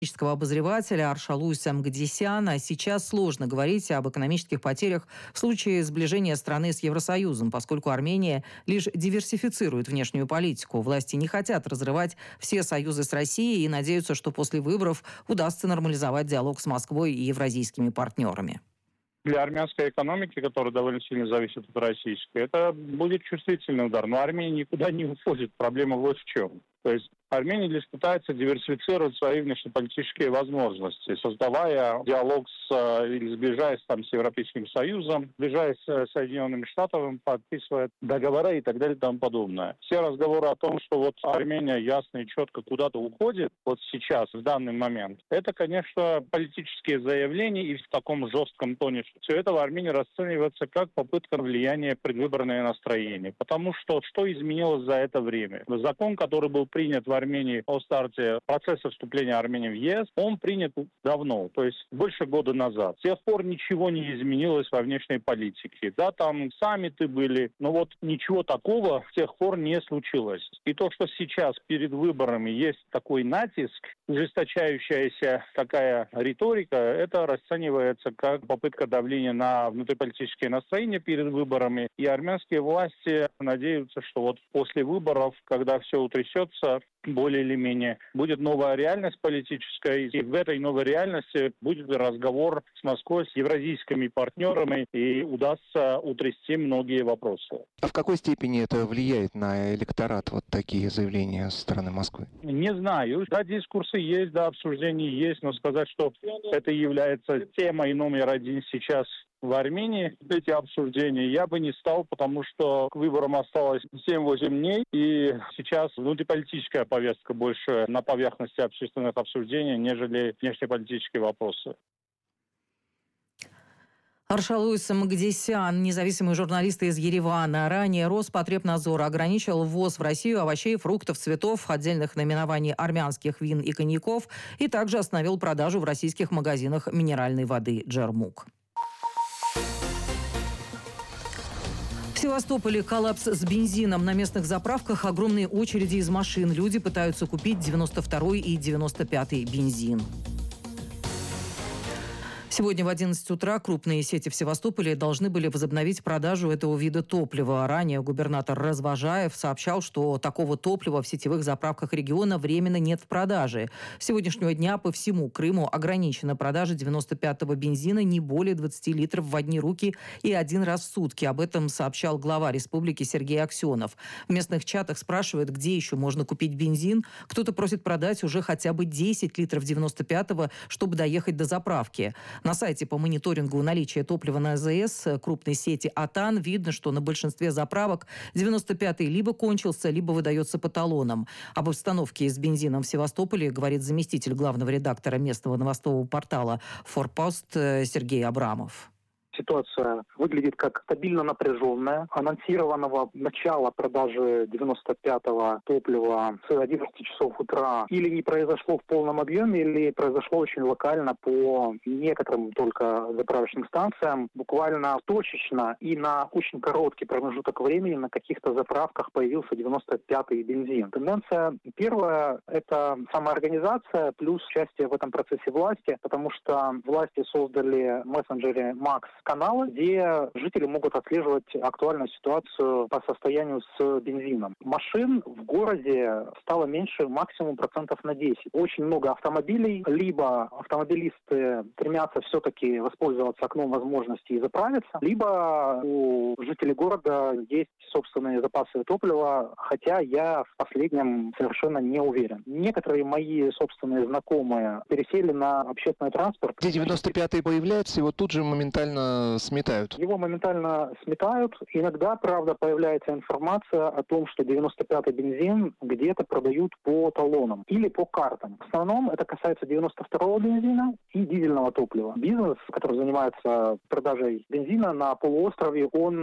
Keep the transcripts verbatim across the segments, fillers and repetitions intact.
обозревателя Аршалуйса Мгдисяна. Сейчас сложно говорить об экономических потерях в случае сближения страны с Евросоюзом, поскольку Армения лишь диверсифицирует внешнюю политику. Власти не хотят разрывать все союзы с Россией и надеются, что после выборов удастся нормализовать диалог с Москвой и евразийскими партнерами. Для армянской экономики, которая довольно сильно зависит от российской, это будет чувствительный удар. Но Армения никуда не уходит. Проблема вот в чем. То есть Армения лишь пытается диверсифицировать свои внешнеполитические возможности, создавая диалог с, или сближаясь там с Европейским Союзом, сближаясь с Соединенными Штатами, подписывая договоры и так далее и тому подобное. Все разговоры о том, что вот Армения ясно и четко куда-то уходит, вот сейчас, в данный момент, это, конечно, политические заявления и в таком жестком тоне, что все это в Армении расценивается как попытка влияния предвыборное настроение. Потому что что изменилось за это время? Закон, который был принят в Армении о старте процесса вступления Армении в ЕС, он принят давно, то есть больше года назад. С тех пор ничего не изменилось во внешней политике. Да, там саммиты были, но вот ничего такого с тех пор не случилось. И то, что сейчас перед выборами есть такой натиск, ужесточающаяся такая риторика, это расценивается как попытка давления на внутриполитические настроения перед выборами. И армянские власти надеются, что вот после выборов, когда все утрясется, более или менее, будет новая реальность политическая, и в этой новой реальности будет разговор с Москвой, с евразийскими партнерами, и удастся утрясти многие вопросы. А в какой степени это влияет на электорат, вот такие заявления со стороны Москвы? Не знаю. Да, дискурсы есть, да, обсуждения есть, но сказать, что это является темой номер один сейчас в Армении, эти обсуждения, я бы не стал, потому что к выборам осталось семь-восемь дней, и сейчас внутриполитическая повестка больше на поверхности общественных обсуждений, нежели внешнеполитические вопросы. Аршалуйс Мгдисян, независимый журналист из Еревана. Ранее Роспотребнадзор ограничил ввоз в Россию овощей, фруктов, цветов, отдельных наименований армянских вин и коньяков, и также остановил продажу в российских магазинах минеральной воды «Джермук». В Севастополе коллапс с бензином. На местных заправках огромные очереди из машин. Люди пытаются купить девяносто второй и девяносто пятый бензин. Сегодня в одиннадцать утра крупные сети в Севастополе должны были возобновить продажу этого вида топлива. Ранее губернатор Развожаев сообщал, что такого топлива в сетевых заправках региона временно нет в продаже. С сегодняшнего дня по всему Крыму ограничена продажа девяносто пятого бензина не более двадцати литров в одни руки и один раз в сутки. Об этом сообщал глава республики Сергей Аксенов. В местных чатах спрашивают, где еще можно купить бензин. Кто-то просит продать уже хотя бы десять литров девяносто пятого, чтобы доехать до заправки. На сайте по мониторингу наличия топлива на АЗС крупной сети «Атан» видно, что на большинстве заправок девяносто пятый либо кончился, либо выдается по талонам. Об обстановке с бензином в Севастополе говорит заместитель главного редактора местного новостного портала «Форпост» Сергей Абрамов. Ситуация выглядит как стабильно напряженная. Анонсированного начала продажи девяносто пятого топлива с одиннадцати часов утра или не произошло в полном объеме, или произошло очень локально по некоторым только заправочным станциям, буквально точечно и на очень короткий промежуток времени на каких-то заправках появился девяносто пятый бензин. Тенденция первая – это самоорганизация плюс участие в этом процессе власти, потому что власти создали в мессенджере Макс каналы, где жители могут отслеживать актуальную ситуацию по состоянию с бензином. Машин в городе стало меньше максимум процентов на десять. Очень много автомобилей, либо автомобилисты стремятся все-таки воспользоваться окном возможностей и заправиться, либо у жителей города есть собственные запасы топлива, хотя я в последнем совершенно не уверен. Некоторые мои собственные знакомые пересели на общественный транспорт. Где девяносто пятый появляется, его тут же моментально сметают. Его моментально сметают. Иногда, правда, появляется информация о том, что девяносто пятый бензин где-то продают по талонам или по картам. В основном это касается девяносто второго бензина и дизельного топлива. Бизнес, который занимается продажей бензина на полуострове, он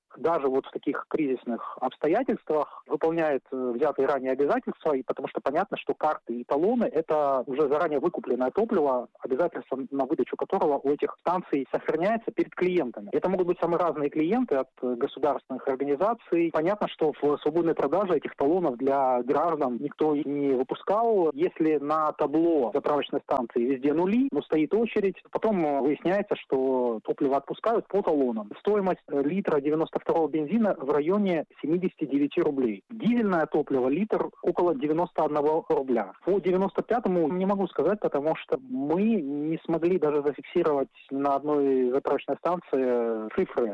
даже вот в таких кризисных обстоятельствах выполняет э, взятые ранее обязательства, и потому что понятно, что карты и талоны – это уже заранее выкупленное топливо, обязательства на выдачу которого у этих станций сохраняется перед клиентами. Это могут быть самые разные клиенты от э, государственных организаций. Понятно, что в свободной продаже этих талонов для граждан никто не выпускал. Если на табло заправочной станции везде нули, но стоит очередь, потом э, выясняется, что топливо отпускают по талонам. Стоимость э, литра девяносто второго бензина в районе семьдесят девять рублей. Дизельное топливо литр около девяносто один рубля. По девяносто пятому не могу сказать, потому что мы не смогли даже зафиксировать на одной заправочной станции цифры.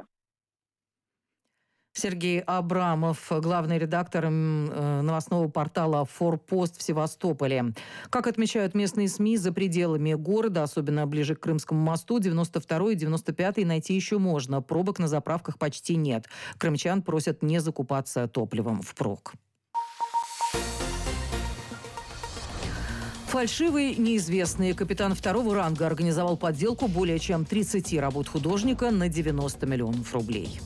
Сергей Абрамов, главный редактор новостного портала «Форпост» в Севастополе. Как отмечают местные СМИ, за пределами города, особенно ближе к Крымскому мосту, девяносто второй и девяносто пятый найти еще можно. Пробок на заправках почти нет. Крымчан просят не закупаться топливом впрок. Фальшивый неизвестный капитан второго ранга организовал подделку более чем тридцати работ художника на девяносто миллионов рублей.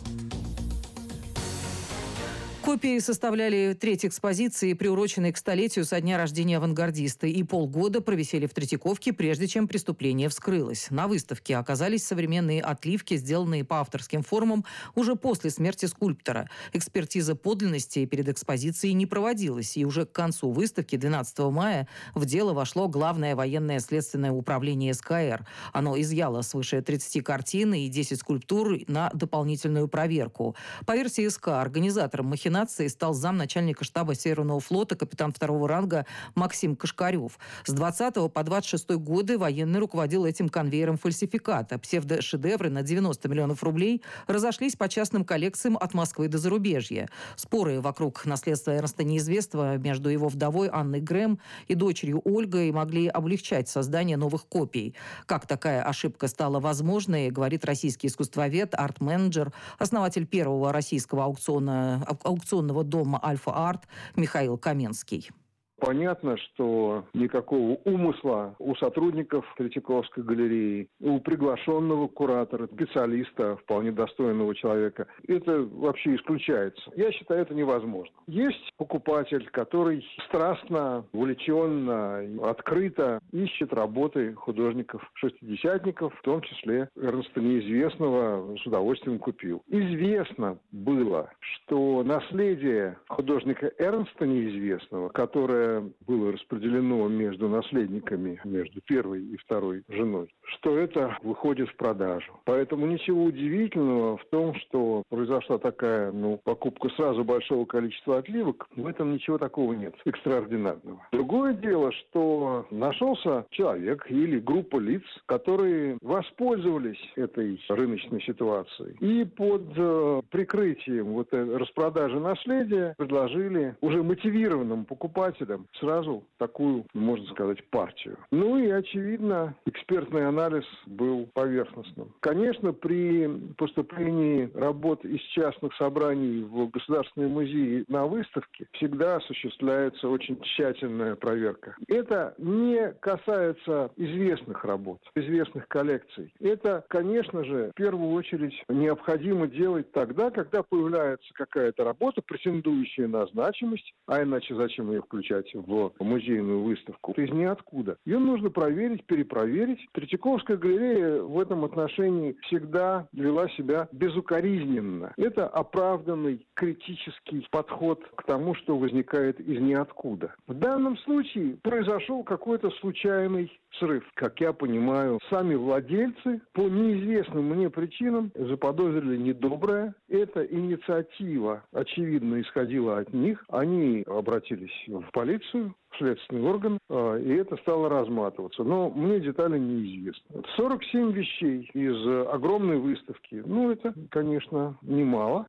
Копии составляли треть экспозиции, приуроченной к столетию со дня рождения авангардиста, и полгода провисели в Третьяковке, прежде чем преступление вскрылось. На выставке оказались современные отливки, сделанные по авторским формам уже после смерти скульптора. Экспертиза подлинности перед экспозицией не проводилась, и уже к концу выставки, двенадцатого мая, в дело вошло Главное военное следственное управление СКР. Оно изъяло свыше тридцати картин и десяти скульптур на дополнительную проверку. По версии СК, организатором махинации стал замначальника штаба Северного флота, капитан второго ранга Максим Кашкарев. С двадцатого по двадцать шестой годы военный руководил этим конвейером фальсификата. Псевдошедевры на девяносто миллионов рублей разошлись по частным коллекциям от Москвы до зарубежья. Споры вокруг наследства Эрнста Неизвестного между его вдовой Анной Грэм и дочерью Ольгой могли облегчать создание новых копий. Как такая ошибка стала возможной, говорит российский искусствовед, арт-менеджер, основатель первого российского аукциона, аукционного дома «Альфа-Арт» Михаил Каменский. Понятно, что никакого умысла у сотрудников Третьяковской галереи, у приглашенного куратора, специалиста, вполне достойного человека, это вообще исключается. Я считаю, это невозможно. Есть покупатель, который страстно, увлеченно, открыто ищет работы художников-шестидесятников, в том числе Эрнста Неизвестного, с удовольствием купил. Известно было, что наследие художника Эрнста Неизвестного, которое было распределено между наследниками, между первой и второй женой, что это выходит в продажу. Поэтому ничего удивительного в том, что произошла такая, ну, покупка сразу большого количества отливок, в этом ничего такого нет, экстраординарного. Другое дело, что нашелся человек или группа лиц, которые воспользовались этой рыночной ситуацией и под э, прикрытием вот этой распродажи наследия предложили уже мотивированным покупателям сразу такую, можно сказать, партию. Ну и, очевидно, экспертный анализ был поверхностным. Конечно, при поступлении работ из частных собраний в государственные музеи на выставке всегда осуществляется очень тщательная проверка. Это не касается известных работ, известных коллекций. Это, конечно же, в первую очередь необходимо делать тогда, когда появляется какая-то работа, претендующая на значимость, а иначе зачем ее включать в музейную выставку, из ниоткуда. Ее нужно проверить, перепроверить. Третьяковская галерея в этом отношении всегда вела себя безукоризненно. Это оправданный критический подход к тому, что возникает из ниоткуда. В данном случае произошел какой-то случайный срыв. Как я понимаю, сами владельцы по неизвестным мне причинам заподозрили недоброе. Эта инициатива, очевидно, исходила от них. Они обратились в полицию, в следственный орган, и это стало разматываться. Но мне детали неизвестны. сорок семь вещей из огромной выставки. Ну, это, конечно, немало.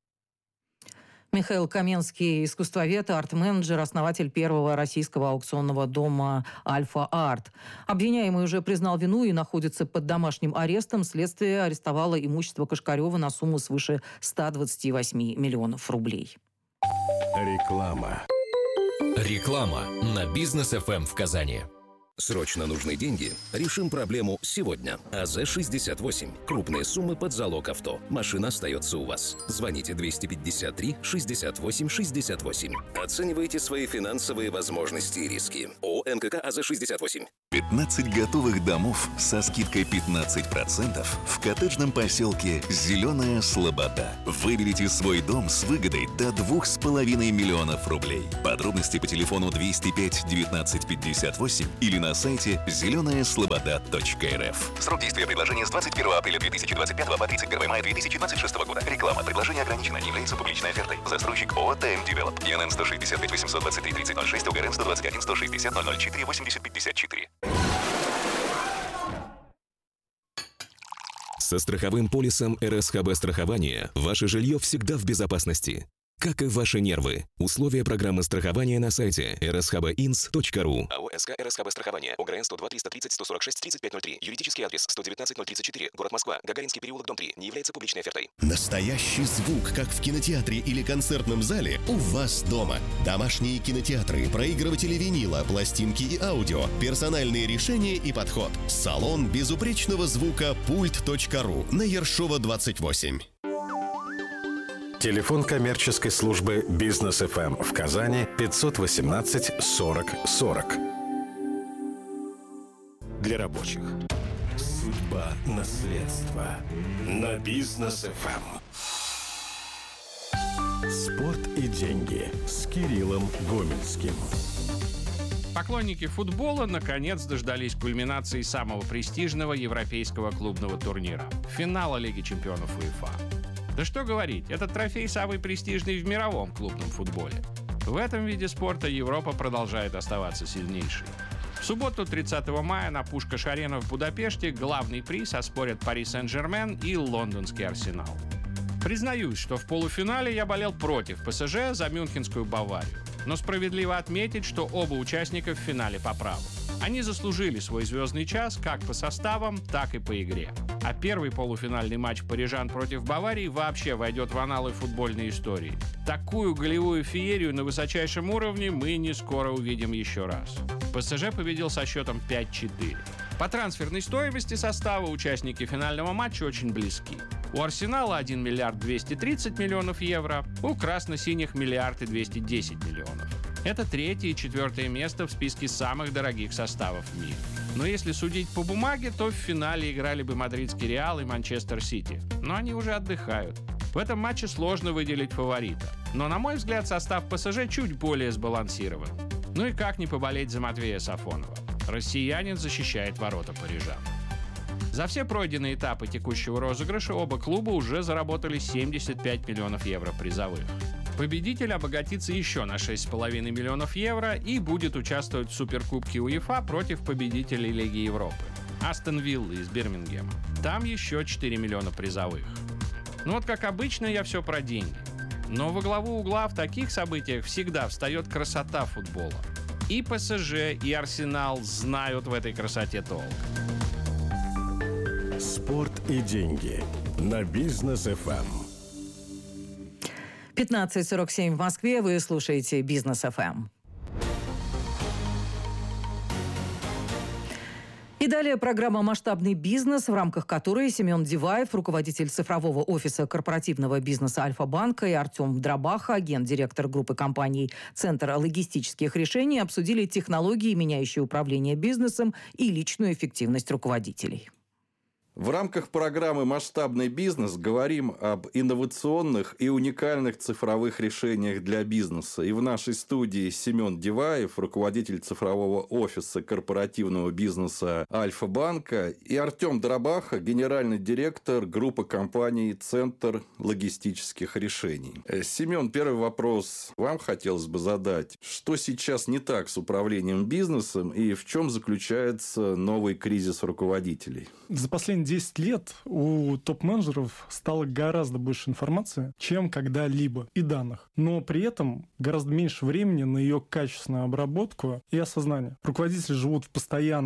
Михаил Каменский, искусствовед, арт-менеджер, основатель первого российского аукционного дома «Альфа-Арт». Обвиняемый уже признал вину и находится под домашним арестом. Следствие арестовало имущество Кашкарева на сумму свыше ста двадцати восьми миллионов рублей. Реклама. Реклама на Бизнес эф эм в Казани. Срочно нужны деньги? Решим проблему сегодня. АЗ шестьдесят восемь. Крупные суммы под залог авто. Машина остается у вас. Звоните двести пятьдесят три шестьдесят восемь шестьдесят восемь. Оценивайте свои финансовые возможности и риски. ООО МКК АЗ шестьдесят восемь. пятнадцать готовых домов со скидкой пятнадцать процентов в коттеджном поселке «Зеленая Слобода». Выберите свой дом с выгодой до двух с половиной миллионов рублей. Подробности по телефону двести пять девятнадцать пятьдесят восемь или на сайте зеленая слобода точка эр эф. Срок действия предложения с двадцать первого апреля две тысячи двадцать пятого по тридцать первого мая две тысячи двадцать шестого года. Реклама. Предложение ограничено. Не является публичной офертой. Застройщик ООО ТМ Девелоп. ИНН сто шестьдесят пять восемьсот двадцать три тридцать ноль шесть, УГРН сто двадцать один сто шестьдесят ноль ноль четыре восемьдесят пятьдесят четыре. Со страховым полисом эр эс ха бэ страхования ваше жилье всегда в безопасности. Как и ваши нервы. Условия программы страхования на сайте эр эс ха бэ инс точка ру. АО СК эр эс ха бэ страхование. ОГРН сто два триста тридцать сто сорок шесть тридцать пять ноль три. Юридический адрес сто девятнадцать ноль тридцать четыре. Город Москва. Гагаринский переулок, дом три. Не является публичной офертой. Настоящий звук, как в кинотеатре или концертном зале, у вас дома. Домашние кинотеатры, проигрыватели винила, пластинки и аудио, персональные решения и подход. Салон безупречного звука пульт точка ру на Ершова двадцать восемь. Телефон коммерческой службы «Бизнес эф эм» в Казани пятьсот восемнадцать сорок сорок. Для рабочих. Судьба наследства. На «Бизнес эф эм». Спорт и деньги с Кириллом Гомельским. Поклонники футбола наконец дождались кульминации самого престижного европейского клубного турнира – финала Лиги чемпионов УЕФА. Да что говорить, этот трофей самый престижный в мировом клубном футболе. В этом виде спорта Европа продолжает оставаться сильнейшей. В субботу, тридцатого мая, на Пушкаш-арене в Будапеште главный приз оспорят Пари Сен-Жермен и лондонский Арсенал. Признаюсь, что в полуфинале я болел против пэ эс жэ за мюнхенскую Баварию. Но справедливо отметить, что оба участника в финале по праву. Они заслужили свой звездный час как по составам, так и по игре. А первый полуфинальный матч парижан против Баварии вообще войдет в аналы футбольной истории. Такую голевую феерию на высочайшем уровне мы не скоро увидим еще раз. пэ эс жэ победил со счетом пять четыре. По трансферной стоимости состава участники финального матча очень близки. У Арсенала один миллиард двести тридцать миллионов евро, у красно-синих миллиард и двести десять миллионов. Это третье и четвертое место в списке самых дорогих составов в мире. Но если судить по бумаге, то в финале играли бы мадридский Реал и Манчестер Сити. Но они уже отдыхают. В этом матче сложно выделить фаворита. Но, на мой взгляд, состав пэ эс жэ чуть более сбалансирован. Ну и как не поболеть за Матвея Сафонова? Россиянин защищает ворота парижан. За все пройденные этапы текущего розыгрыша оба клуба уже заработали семьдесят пять миллионов евро призовых. Победитель обогатится еще на шесть с половиной миллионов евро и будет участвовать в Суперкубке УЕФА против победителей Лиги Европы – Астон Виллы из Бирмингема. Там еще четыре миллиона призовых. Ну вот как обычно, я все про деньги. Но во главу угла в таких событиях всегда встает красота футбола. И пэ эс жэ, и Арсенал знают в этой красоте толк. Спорт и деньги на «Бизнес эф эм». пятнадцать сорок семь в Москве. Вы слушаете «Бизнес эф эм». И далее программа «Масштабный бизнес», в рамках которой Семен Диваев, руководитель цифрового офиса корпоративного бизнеса Альфа-банка, и Артем Дробаха, гендиректор группы компаний «Центр логистических решений», обсудили технологии, меняющие управление бизнесом, и личную эффективность руководителей. В рамках программы «Масштабный бизнес» говорим об инновационных и уникальных цифровых решениях для бизнеса. И в нашей студии Семен Диваев, руководитель цифрового офиса корпоративного бизнеса Альфа-банка, и Артем Дробаха, генеральный директор группы компаний «Центр логистических решений». Семен, первый вопрос вам хотелось бы задать. Что сейчас не так с управлением бизнесом и в чем заключается новый кризис руководителей? За последние десять лет у топ-менеджеров стало гораздо больше информации, чем когда-либо, и данных. Но при этом гораздо меньше времени на ее качественную обработку и осознание. Руководители живут в постоянном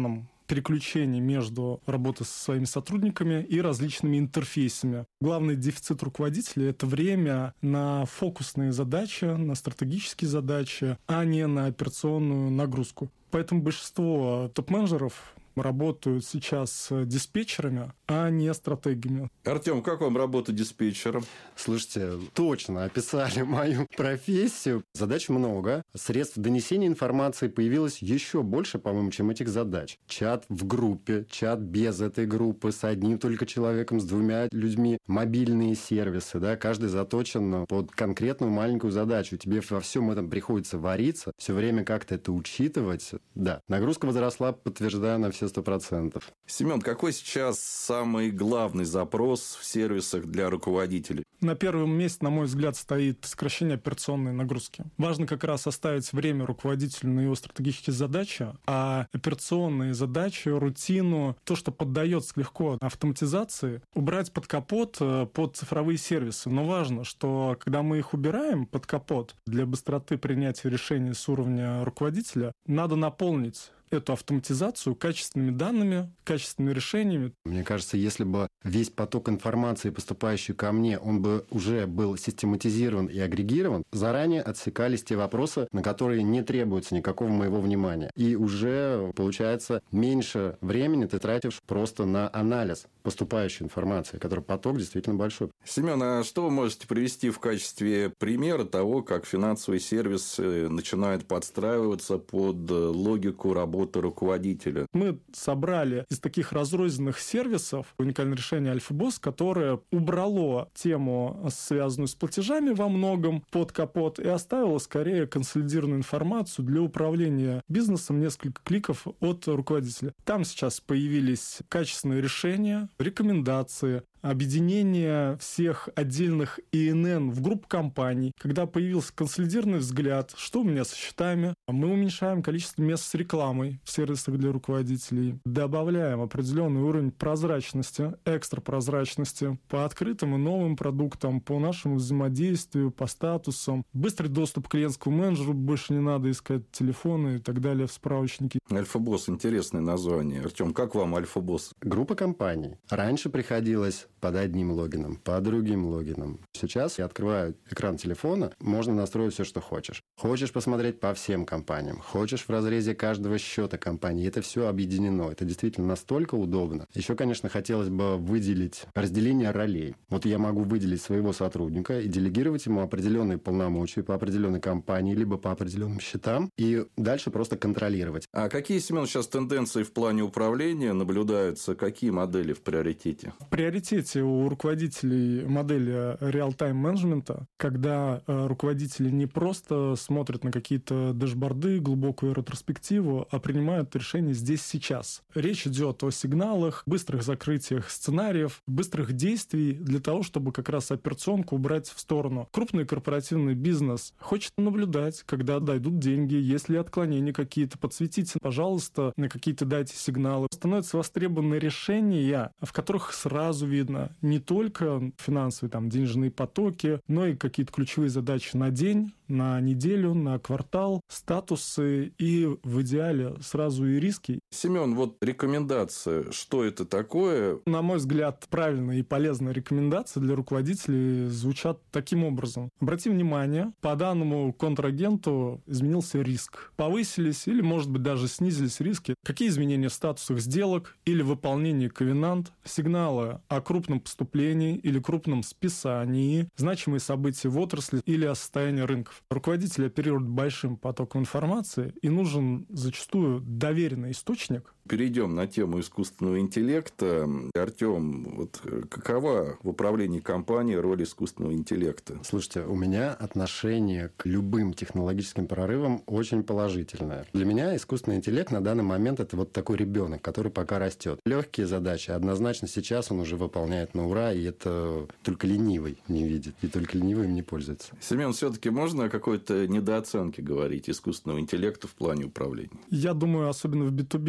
переключений между работой со своими сотрудниками и различными интерфейсами. Главный дефицит руководителя – это время на фокусные задачи, на стратегические задачи, а не на операционную нагрузку. Поэтому большинство топ-менеджеров работают сейчас с диспетчерами, а не стратегами. Артем, как вам работа диспетчером? Слушайте, точно описали мою профессию. Задач много. Средств донесения информации появилось еще больше, по-моему, чем этих задач. Чат в группе, чат без этой группы, с одним только человеком, с двумя людьми. Мобильные сервисы, да, каждый заточен под конкретную маленькую задачу. Тебе во всем этом приходится вариться, все время как-то это учитывать. Да, нагрузка возросла, подтверждаю, на все сто процентов. Семен, какой сейчас самый главный запрос в сервисах для руководителей? На первом месте, на мой взгляд, стоит сокращение операционной нагрузки. Важно как раз оставить время руководителю на его стратегические задачи, а операционные задачи, рутину, то, что поддается легко автоматизации, убрать под капот, под цифровые сервисы. Но важно, что когда мы их убираем под капот, для быстроты принятия решений с уровня руководителя, надо наполнить эту автоматизацию качественными данными, качественными решениями. Мне кажется, если бы весь поток информации, поступающий ко мне, он бы уже был систематизирован и агрегирован, заранее отсекались те вопросы, на которые не требуется никакого моего внимания. И уже, получается, меньше времени ты тратишь просто на анализ поступающей информации, который поток действительно большой. Семен, а что вы можете привести в качестве примера того, как финансовый сервис начинает подстраиваться под логику работы руководителя? Мы собрали из таких разрозненных сервисов уникальное решение Альфа-Босс, которое убрало тему, связанную с платежами во многом, под капот и оставило скорее консолидированную информацию для управления бизнесом, несколько кликов от руководителя. Там сейчас появились качественные решения, рекомендации, объединение всех отдельных И Эн Эн в группу компаний. Когда появился консолидированный взгляд, что у меня со счетами, мы уменьшаем количество мест с рекламой в сервисах для руководителей, добавляем определенный уровень прозрачности, экстра прозрачности по открытым и новым продуктам, по нашему взаимодействию, по статусам, быстрый доступ к клиентскому менеджеру, больше не надо искать телефоны и так далее в справочнике. Альфа-Босс, интересное название. Артем, как вам Альфа-Босс? Группа компаний. Раньше приходилось под одним логином, по другим логинам. Сейчас я открываю экран телефона, можно настроить все, что хочешь. Хочешь посмотреть по всем компаниям, хочешь в разрезе каждого счета компании. Это все объединено. Это действительно настолько удобно. Еще, конечно, хотелось бы выделить разделение ролей. Вот я могу выделить своего сотрудника и делегировать ему определенные полномочия по определенной компании, либо по определенным счетам, и дальше просто контролировать. А какие, Семен, сейчас тенденции в плане управления наблюдаются? Какие модели в приоритете? В приоритете у руководителей модели реал-тайм менеджмента, когда э, руководители не просто смотрят на какие-то дэшборды, глубокую ретроспективу, а принимают решения здесь сейчас. Речь идет о сигналах, быстрых закрытиях сценариев, быстрых действий для того, чтобы как раз операционку убрать в сторону. Крупный корпоративный бизнес хочет наблюдать, когда дойдут деньги, есть ли отклонения какие-то, подсветите, пожалуйста, на какие-то дайте сигналы. Становятся востребованы решения, в которых сразу видно не только финансовые там, денежные потоки, но и какие-то ключевые задачи на день, на неделю, на квартал, статусы и в идеале сразу и риски. Семен, вот рекомендация, что это такое? На мой взгляд, правильные и полезные рекомендации для руководителей звучат таким образом. Обрати внимание, по данному контрагенту изменился риск. Повысились или, может быть, даже снизились риски. Какие изменения в статусах сделок или выполнении ковенант, сигналы о крупном поступлении или крупном списании, значимые события в отрасли или о состоянии рынков. Руководители оперируют большим потоком информации, и нужен зачастую доверенный источник. Перейдем на тему искусственного интеллекта. Артем, вот какова в управлении компанией роль искусственного интеллекта? Слушайте, у меня отношение к любым технологическим прорывам очень положительное. Для меня искусственный интеллект на данный момент это вот такой ребенок, который пока растет. Легкие задачи однозначно сейчас он уже выполняет на ура, и это только ленивый не видит, и только ленивый им не пользуется. Семен, все-таки можно о какой-то недооценке говорить искусственного интеллекта в плане управления? Я думаю, особенно в би ту би, наверное,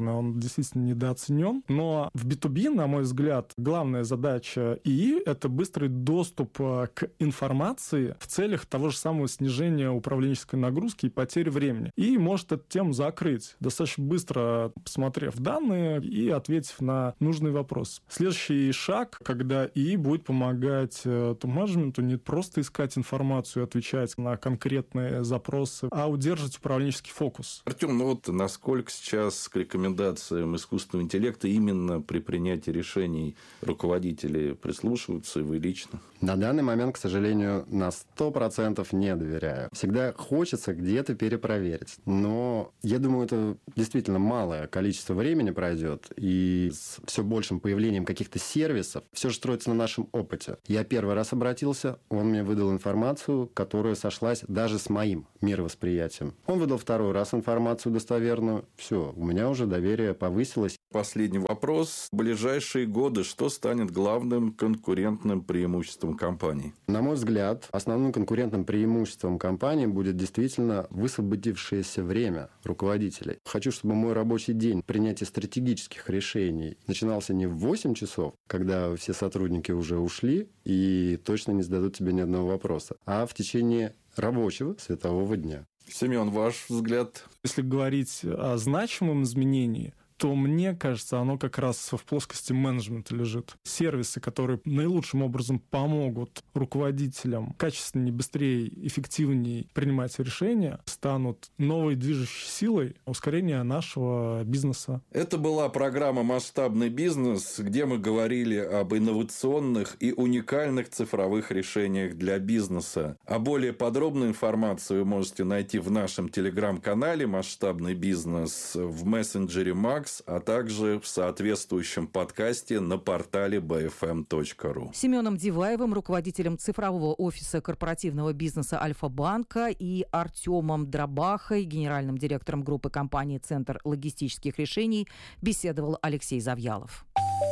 наверное, он действительно недооценен. Но в би ту би, на мой взгляд, главная задача ИИ — это быстрый доступ к информации в целях того же самого снижения управленческой нагрузки и потери времени. И может эту тему закрыть, достаточно быстро посмотрев данные и ответив на нужный вопрос. Следующий шаг, когда ИИ будет помогать топ-менеджменту не просто искать информацию и отвечать на конкретные запросы, а удерживать управленческий фокус. Артем, ну вот насколько сейчас к рекомендациям искусственного интеллекта именно при принятии решений руководители прислушиваются, и вы лично? На данный момент, к сожалению, на сто процентов не доверяю. Всегда хочется где-то перепроверить. Но я думаю, это действительно малое количество времени пройдет. И с все большим появлением каких-то сервисов все же строится на нашем опыте. Я первый раз обратился, он мне выдал информацию, которая сошлась даже с моим мировосприятием. Он выдал второй раз информацию достоверную. Все, у меня уже доверие повысилось. Последний вопрос. В ближайшие годы что станет главным конкурентным преимуществом компании? На мой взгляд, основным конкурентным преимуществом компании будет действительно высвободившееся время руководителей. Хочу, чтобы мой рабочий день принятия стратегических решений начинался не в восемь часов, когда все сотрудники уже ушли и точно не зададут тебе ни одного вопроса, а в течение рабочего светового дня. Семен, ваш взгляд? Если говорить о значимом изменении, то мне кажется, оно как раз в плоскости менеджмента лежит. Сервисы, которые наилучшим образом помогут руководителям качественнее, быстрее, эффективнее принимать решения, станут новой движущей силой ускорения нашего бизнеса. Это была программа «Масштабный бизнес», где мы говорили об инновационных и уникальных цифровых решениях для бизнеса. А более подробную информацию вы можете найти в нашем телеграм-канале «Масштабный бизнес», в мессенджере Макс, а также в соответствующем подкасте на портале би эф эм точка ру. Семеном Диваевым, руководителем цифрового офиса корпоративного бизнеса Альфа-банка, и Артемом Дробахой, генеральным директором группы компании «Центр логистических решений», беседовал Алексей Завьялов.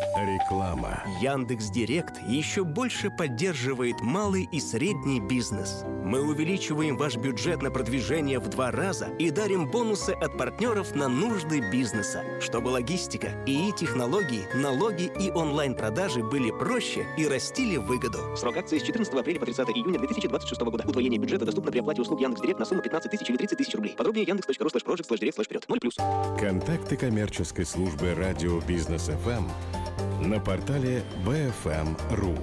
Реклама. Яндекс.Директ еще больше поддерживает малый и средний бизнес. Мы увеличиваем ваш бюджет на продвижение в два раза и дарим бонусы от партнеров на нужды бизнеса, чтобы логистика, ИИ-технологии, налоги и онлайн-продажи были проще и растили выгоду. Срок акции с четырнадцатого апреля по тридцатого июня две тысячи двадцать шестого года. Удвоение бюджета доступно при оплате услуг Яндекс.Директ на сумму пятнадцать тысяч или тридцать тысяч рублей. Подробнее яндекс.ру слэш project слэш директ слэш вперед. ноль плюс. Контакты коммерческой службы радио Бизнес эф эм на портале би эф эм точка ру.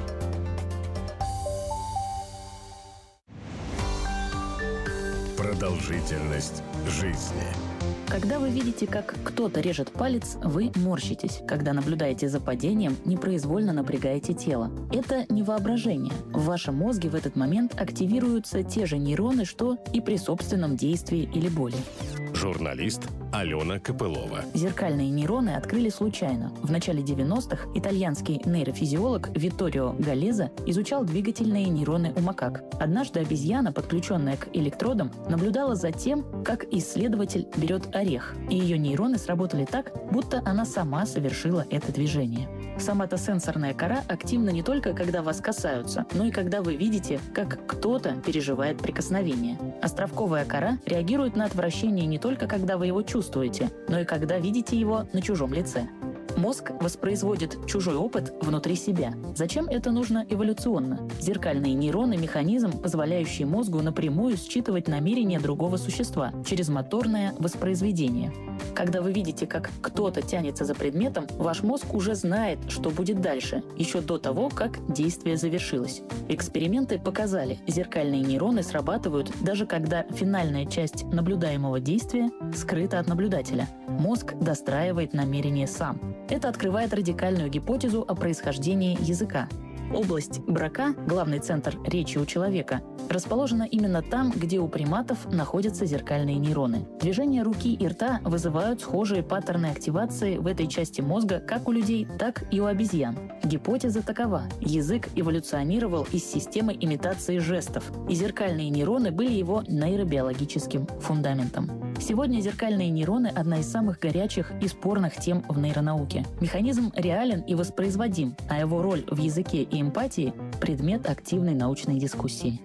Продолжительность жизни. Когда вы видите, как кто-то режет палец, вы морщитесь. Когда наблюдаете за падением, непроизвольно напрягаете тело. Это не воображение. В вашем мозге в этот момент активируются те же нейроны, что и при собственном действии или боли. Журналист Алена Копылова. Зеркальные нейроны открыли случайно. В начале девяностых итальянский нейрофизиолог Витторио Галлеза изучал двигательные нейроны у макак. Однажды обезьяна, подключенная к электродам, наблюдала за тем, как исследователь берет орех, и ее нейроны сработали так, будто она сама совершила это движение. Соматосенсорная кора активна не только, когда вас касаются, но и когда вы видите, как кто-то переживает прикосновение. Островковая кора реагирует на отвращение не только когда вы его чувствуете, но и когда видите его на чужом лице. Мозг воспроизводит чужой опыт внутри себя. Зачем это нужно эволюционно? Зеркальные нейроны – механизм, позволяющий мозгу напрямую считывать намерения другого существа через моторное воспроизведение. Когда вы видите, как кто-то тянется за предметом, ваш мозг уже знает, что будет дальше, еще до того, как действие завершилось. Эксперименты показали, зеркальные нейроны срабатывают даже когда финальная часть наблюдаемого действия скрыта от наблюдателя. Мозг достраивает намерение сам. Это открывает радикальную гипотезу о происхождении языка. Область брака, главный центр речи у человека, расположена именно там, где у приматов находятся зеркальные нейроны. Движения руки и рта вызывают схожие паттерны активации в этой части мозга как у людей, так и у обезьян. Гипотеза такова. Язык эволюционировал из системы имитации жестов, и зеркальные нейроны были его нейробиологическим фундаментом. Сегодня зеркальные нейроны – одна из самых горячих и спорных тем в нейронауке. Механизм реален и воспроизводим, а его роль в языке и эмпатии – предмет активной научной дискуссии.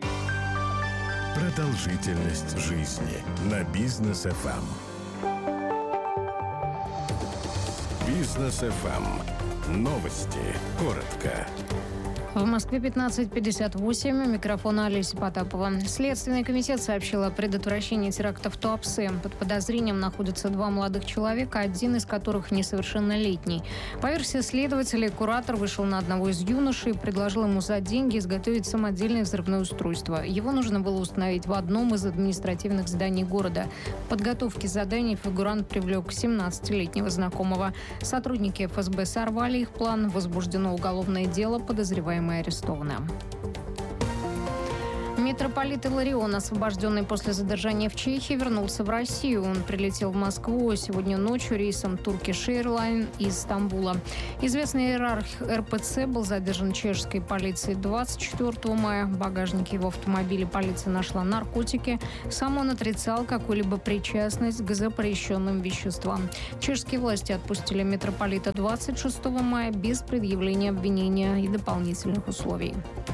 Продолжительность жизни на Бизнес эф эм. Бизнес эф эм. Новости. Коротко. В Москве пятнадцать пятьдесят восемь. Микрофон Олеся Потапова. Следственный комитет сообщил о предотвращении теракта в Туапсе. Под подозрением находятся два молодых человека, один из которых несовершеннолетний. По версии следователей, куратор вышел на одного из юношей и предложил ему за деньги изготовить самодельное взрывное устройство. Его нужно было установить в одном из административных зданий города. В подготовке заданий фигурант привлек семнадцатилетнего знакомого. Сотрудники эф эс бэ сорвали их план. Возбуждено уголовное дело, подозреваемый арестована. Митрополит Иларион, освобожденный после задержания в Чехии, вернулся в Россию. Он прилетел в Москву сегодня ночью рейсом Turkish Airlines из Стамбула. Известный иерарх эр пэ цэ был задержан чешской полицией двадцать четвёртого мая. В багажнике его автомобиля полиция нашла наркотики. Сам он отрицал какую-либо причастность к запрещенным веществам. Чешские власти отпустили митрополита двадцать шестого мая без предъявления обвинения и дополнительных условий.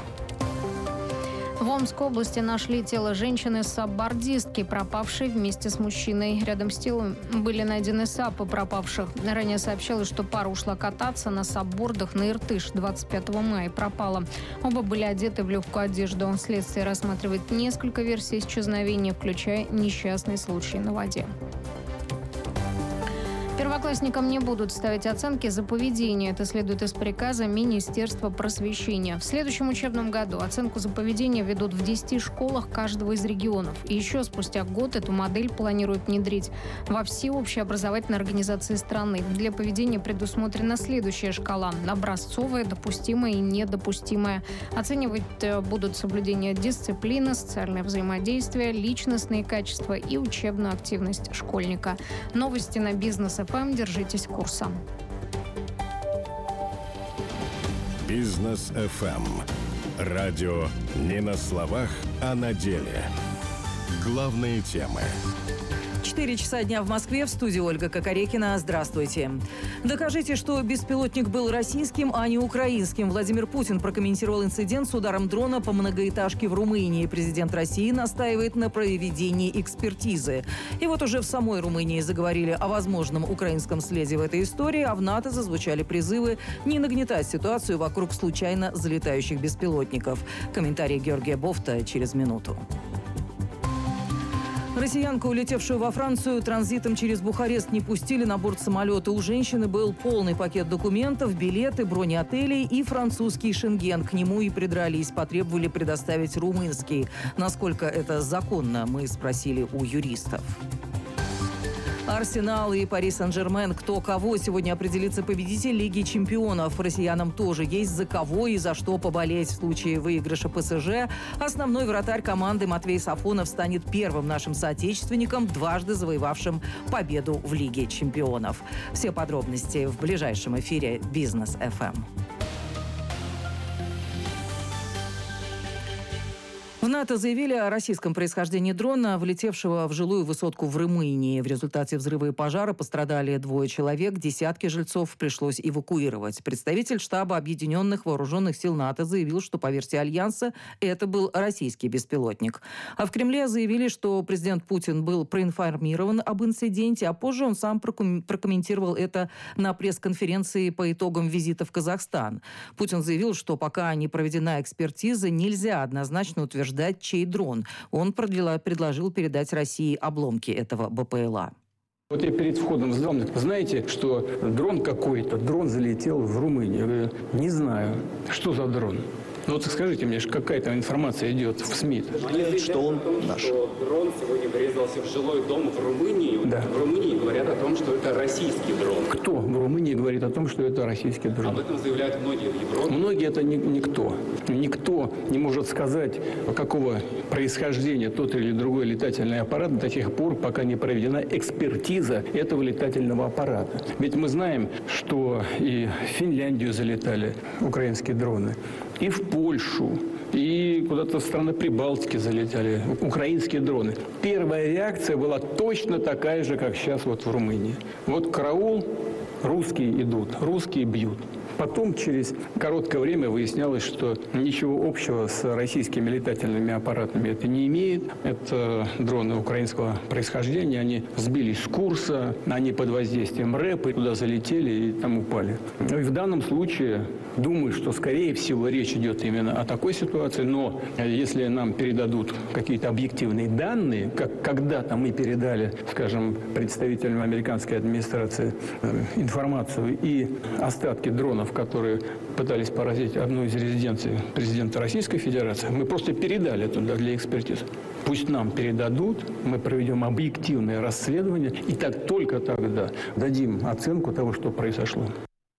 В Омской области нашли тело женщины-саббордистки, пропавшей вместе с мужчиной. Рядом с телом были найдены сапы пропавших. Ранее сообщалось, что пара ушла кататься на саббордах на Иртыш двадцать пятого мая и пропала. Оба были одеты в легкую одежду. Следствие рассматривает несколько версий исчезновения, включая несчастный случай на воде. Первоклассникам не будут ставить оценки за поведение. Это следует из приказа Министерства просвещения. В следующем учебном году оценку за поведение ведут в десяти школах каждого из регионов. И еще спустя год эту модель планируют внедрить во все общеобразовательные организации страны. Для поведения предусмотрена следующая шкала: образцовая, допустимая и недопустимая. Оценивать будут соблюдение дисциплины, социальное взаимодействие, личностные качества и учебную активность школьника. Новости на Бизнес эф эм. Держитесь курса. Бизнес эф эм. Радио не на словах, а на деле. Главные темы. четыре часа дня в Москве. В студии Ольга Кокорекина. Здравствуйте. Докажите, что беспилотник был российским, а не украинским. Владимир Путин прокомментировал инцидент с ударом дрона по многоэтажке в Румынии. Президент России настаивает на проведении экспертизы. И вот уже в самой Румынии заговорили о возможном украинском следе в этой истории, а в НАТО зазвучали призывы не нагнетать ситуацию вокруг случайно залетающих беспилотников. Комментарий Георгия Бофта через минуту. Россиянку, улетевшую во Францию, транзитом через Бухарест не пустили на борт самолета. У женщины был полный пакет документов, билеты, брони отелей и французский шенген. К нему и придрались, потребовали предоставить румынский. Насколько это законно, мы спросили у юристов. Арсенал и Пари Сен-Жермен. Кто кого сегодня определится победитель Лиги чемпионов. Россиянам тоже есть за кого и за что поболеть. В случае выигрыша пэ эс жэ основной вратарь команды Матвей Сафонов станет первым нашим соотечественником, дважды завоевавшим победу в Лиге чемпионов. Все подробности в ближайшем эфире Бизнес эф эм. В НАТО заявили о российском происхождении дрона, влетевшего в жилую высотку в Румынии. В результате взрыва и пожара пострадали двое человек, десятки жильцов пришлось эвакуировать. Представитель штаба Объединенных Вооруженных сил НАТО заявил, что по версии Альянса это был российский беспилотник. А в Кремле заявили, что президент Путин был проинформирован об инциденте, а позже он сам прокомментировал это на пресс-конференции по итогам визита в Казахстан. Путин заявил, что пока не проведена экспертиза, нельзя однозначно утверждать, чей дрон. Он предложил передать России обломки этого бэ пэ эл а. Вот я перед входом в зал, знаете, что дрон какой-то, дрон залетел в Румынию. Я говорю, не знаю, что за дрон. Ну вот скажите мне, какая-то информация идет в СМИ. Говорят, что он наш. Что дрон сегодня врезался в жилой дом в Румынии. Да. В Румынии говорят о том, что это российский дрон. Кто в Румынии говорит о том, что это российский дрон? Об этом заявляют многие в Европе. Многие это ни, никто. Никто не может сказать, какого происхождения тот или другой летательный аппарат до тех пор, пока не проведена экспертиза этого летательного аппарата. Ведь мы знаем, что и в Финляндию залетали украинские дроны, и в Польшу, и куда-то в страны Прибалтики залетали украинские дроны. Первая реакция была точно такая же, как сейчас вот в Румынии. Вот караул, русские идут, русские бьют. Потом, через короткое время, выяснялось, что ничего общего с российскими летательными аппаратами это не имеет. Это дроны украинского происхождения. Они сбились с курса, они под воздействием рэпа туда залетели и там упали. И в данном случае, думаю, что, скорее всего, речь идет именно о такой ситуации. Но если нам передадут какие-то объективные данные, как когда-то мы передали, скажем, представителям американской администрации информацию и остатки дронов, которые пытались поразить одну из резиденций президента Российской Федерации, мы просто передали туда для экспертизы. Пусть нам передадут, мы проведем объективное расследование, и так только тогда дадим оценку того, что произошло.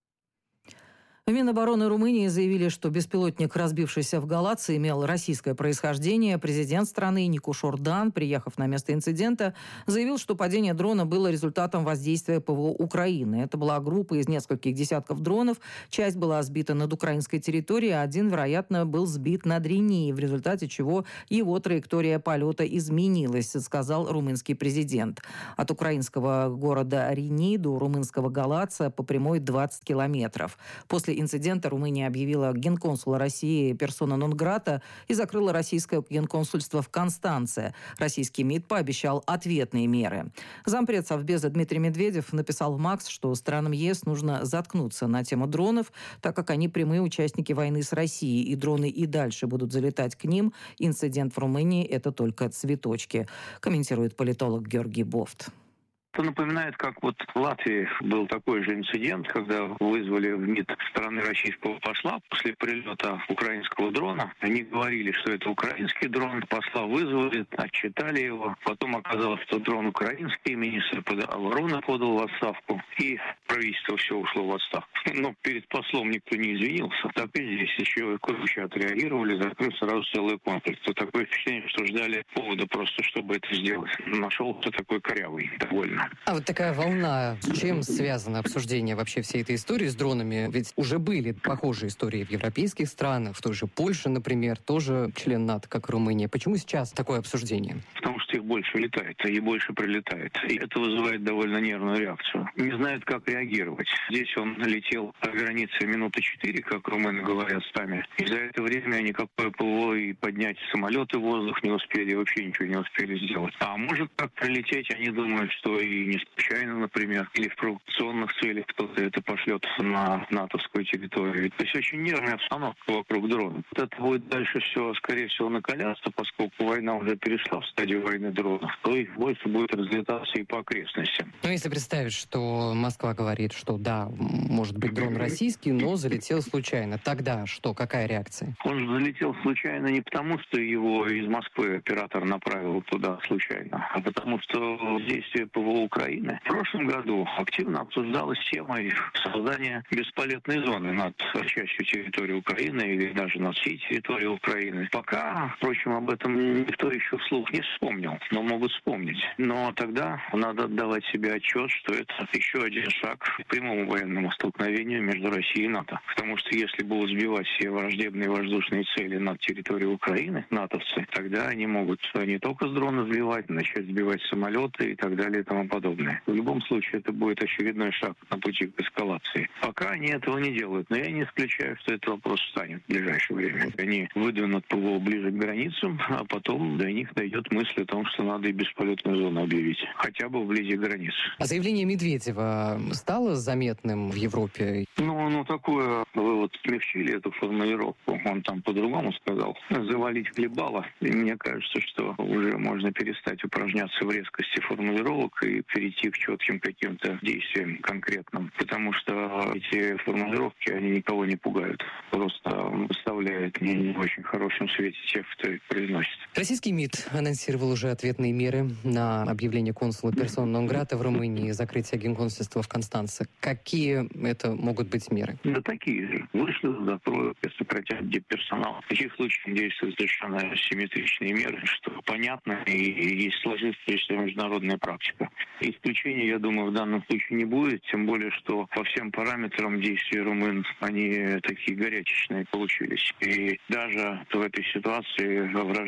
В Минобороны Румынии заявили, что беспилотник, разбившийся в Галаце, имел российское происхождение. Президент страны Нику Шордан, приехав на место инцидента, заявил, что падение дрона было результатом воздействия ПВО Украины. Это была группа из нескольких десятков дронов. Часть была сбита над украинской территорией, а один, вероятно, был сбит над Рени, в результате чего его траектория полета изменилась, сказал румынский президент. От украинского города Рени до румынского Галаца по прямой двадцать километров. После инцидента Румыния объявила генконсула России персона нон-грата и закрыла российское генконсульство в Констанце. Российский МИД пообещал ответные меры. Зампред Совбеза Дмитрий Медведев написал в МАКС, что странам ЕС нужно заткнуться на тему дронов, так как они прямые участники войны с Россией, и дроны и дальше будут залетать к ним. Инцидент в Румынии – это только цветочки, комментирует политолог Георгий Бофт. Это напоминает, как вот в Латвии был такой же инцидент, когда вызвали в МИД стороны российского посла после прилета украинского дрона. Они говорили, что это украинский дрон, посла вызвали, отчитали его. Потом оказалось, что дрон украинский, министр обороны подал в отставку, и правительство все ушло в отставку. Но перед послом никто не извинился. Так и здесь еще круче отреагировали, закрыли сразу целый комплекс. То такое впечатление, что ждали повода просто, чтобы это сделать. Нашелся такой корявый, довольно. А вот такая волна, с чем связано обсуждение вообще всей этой истории с дронами? Ведь уже были похожие истории в европейских странах, в той же Польше, например, тоже член НАТО, как Румыния. Почему сейчас такое обсуждение? Потому что их больше летает, и больше прилетает. И это вызывает довольно нервную реакцию. Не знают, как реагировать. Здесь он летел по границе минуты четыре, как румыны говорят сами. И за это время никакое ПВО и поднять самолеты в воздух не успели, вообще ничего не успели сделать. А может так прилететь, они думают, что и не случайно, например, или в провокационных целях кто-то это пошлет на натовскую территорию. То есть очень нервная обстановка вокруг дрона. Вот это будет дальше все, скорее всего, накаляться, поскольку война уже перешла в стадию войны дронов, то их больше будет разлетаться и по окрестностям. Ну, если представить, что Москва говорит, что да, может быть дрон российский, но залетел случайно, тогда что, какая реакция? Он же залетел случайно не потому, что его из Москвы оператор направил туда случайно, а потому что действие ПВО Украины в прошлом году активно обсуждалась тема создания бесполетной зоны над частью территории Украины или даже над всей территорией Украины. Пока, впрочем, об этом никто еще вслух не вспомнил, но могут вспомнить. Но тогда надо отдавать себе отчет, что это еще один шаг к прямому военному столкновению между Россией и НАТО. Потому что если будут сбивать все враждебные воздушные цели над территорией Украины, натовцы, тогда они могут не только с дрона сбивать, начать сбивать самолеты и так далее и тому подобное. В любом случае, это будет очередной шаг на пути к эскалации. Пока они этого не делают, но я не исключаю, что этот вопрос встанет в ближайшее время. Они выдвинут ПВО ближе к границам, а потом до них дойдет мысль о том, что надо и бесполетную зону объявить, хотя бы вблизи границ. А заявление Медведева стало заметным в Европе? Ну, ну такое, вы вот смягчили эту формулировку, он там по-другому сказал. Завалить хлебало. И мне кажется, что уже можно перестать упражняться в резкости формулировок и перейти к четким каким-то действиям конкретным. Потому что эти формулировки, они никого не пугают. Просто выставляют не, не в очень хорошем свете тех, кто их произносит. Российский МИД анонсировал уже ответные меры на объявление консула персона нон-грата в Румынии и закрытие генконсульства в Констанце. Какие это могут быть меры? Да такие же. Вышлют, закроют, сократят дипперсонал. В таких случаях действуют совершенно симметричные меры, что понятно и есть сложившаяся международная практика. Исключения, я думаю, в данном случае не будет, тем более, что по всем параметрам действий румын они такие горячечные получились. И даже в этой ситуации враждебные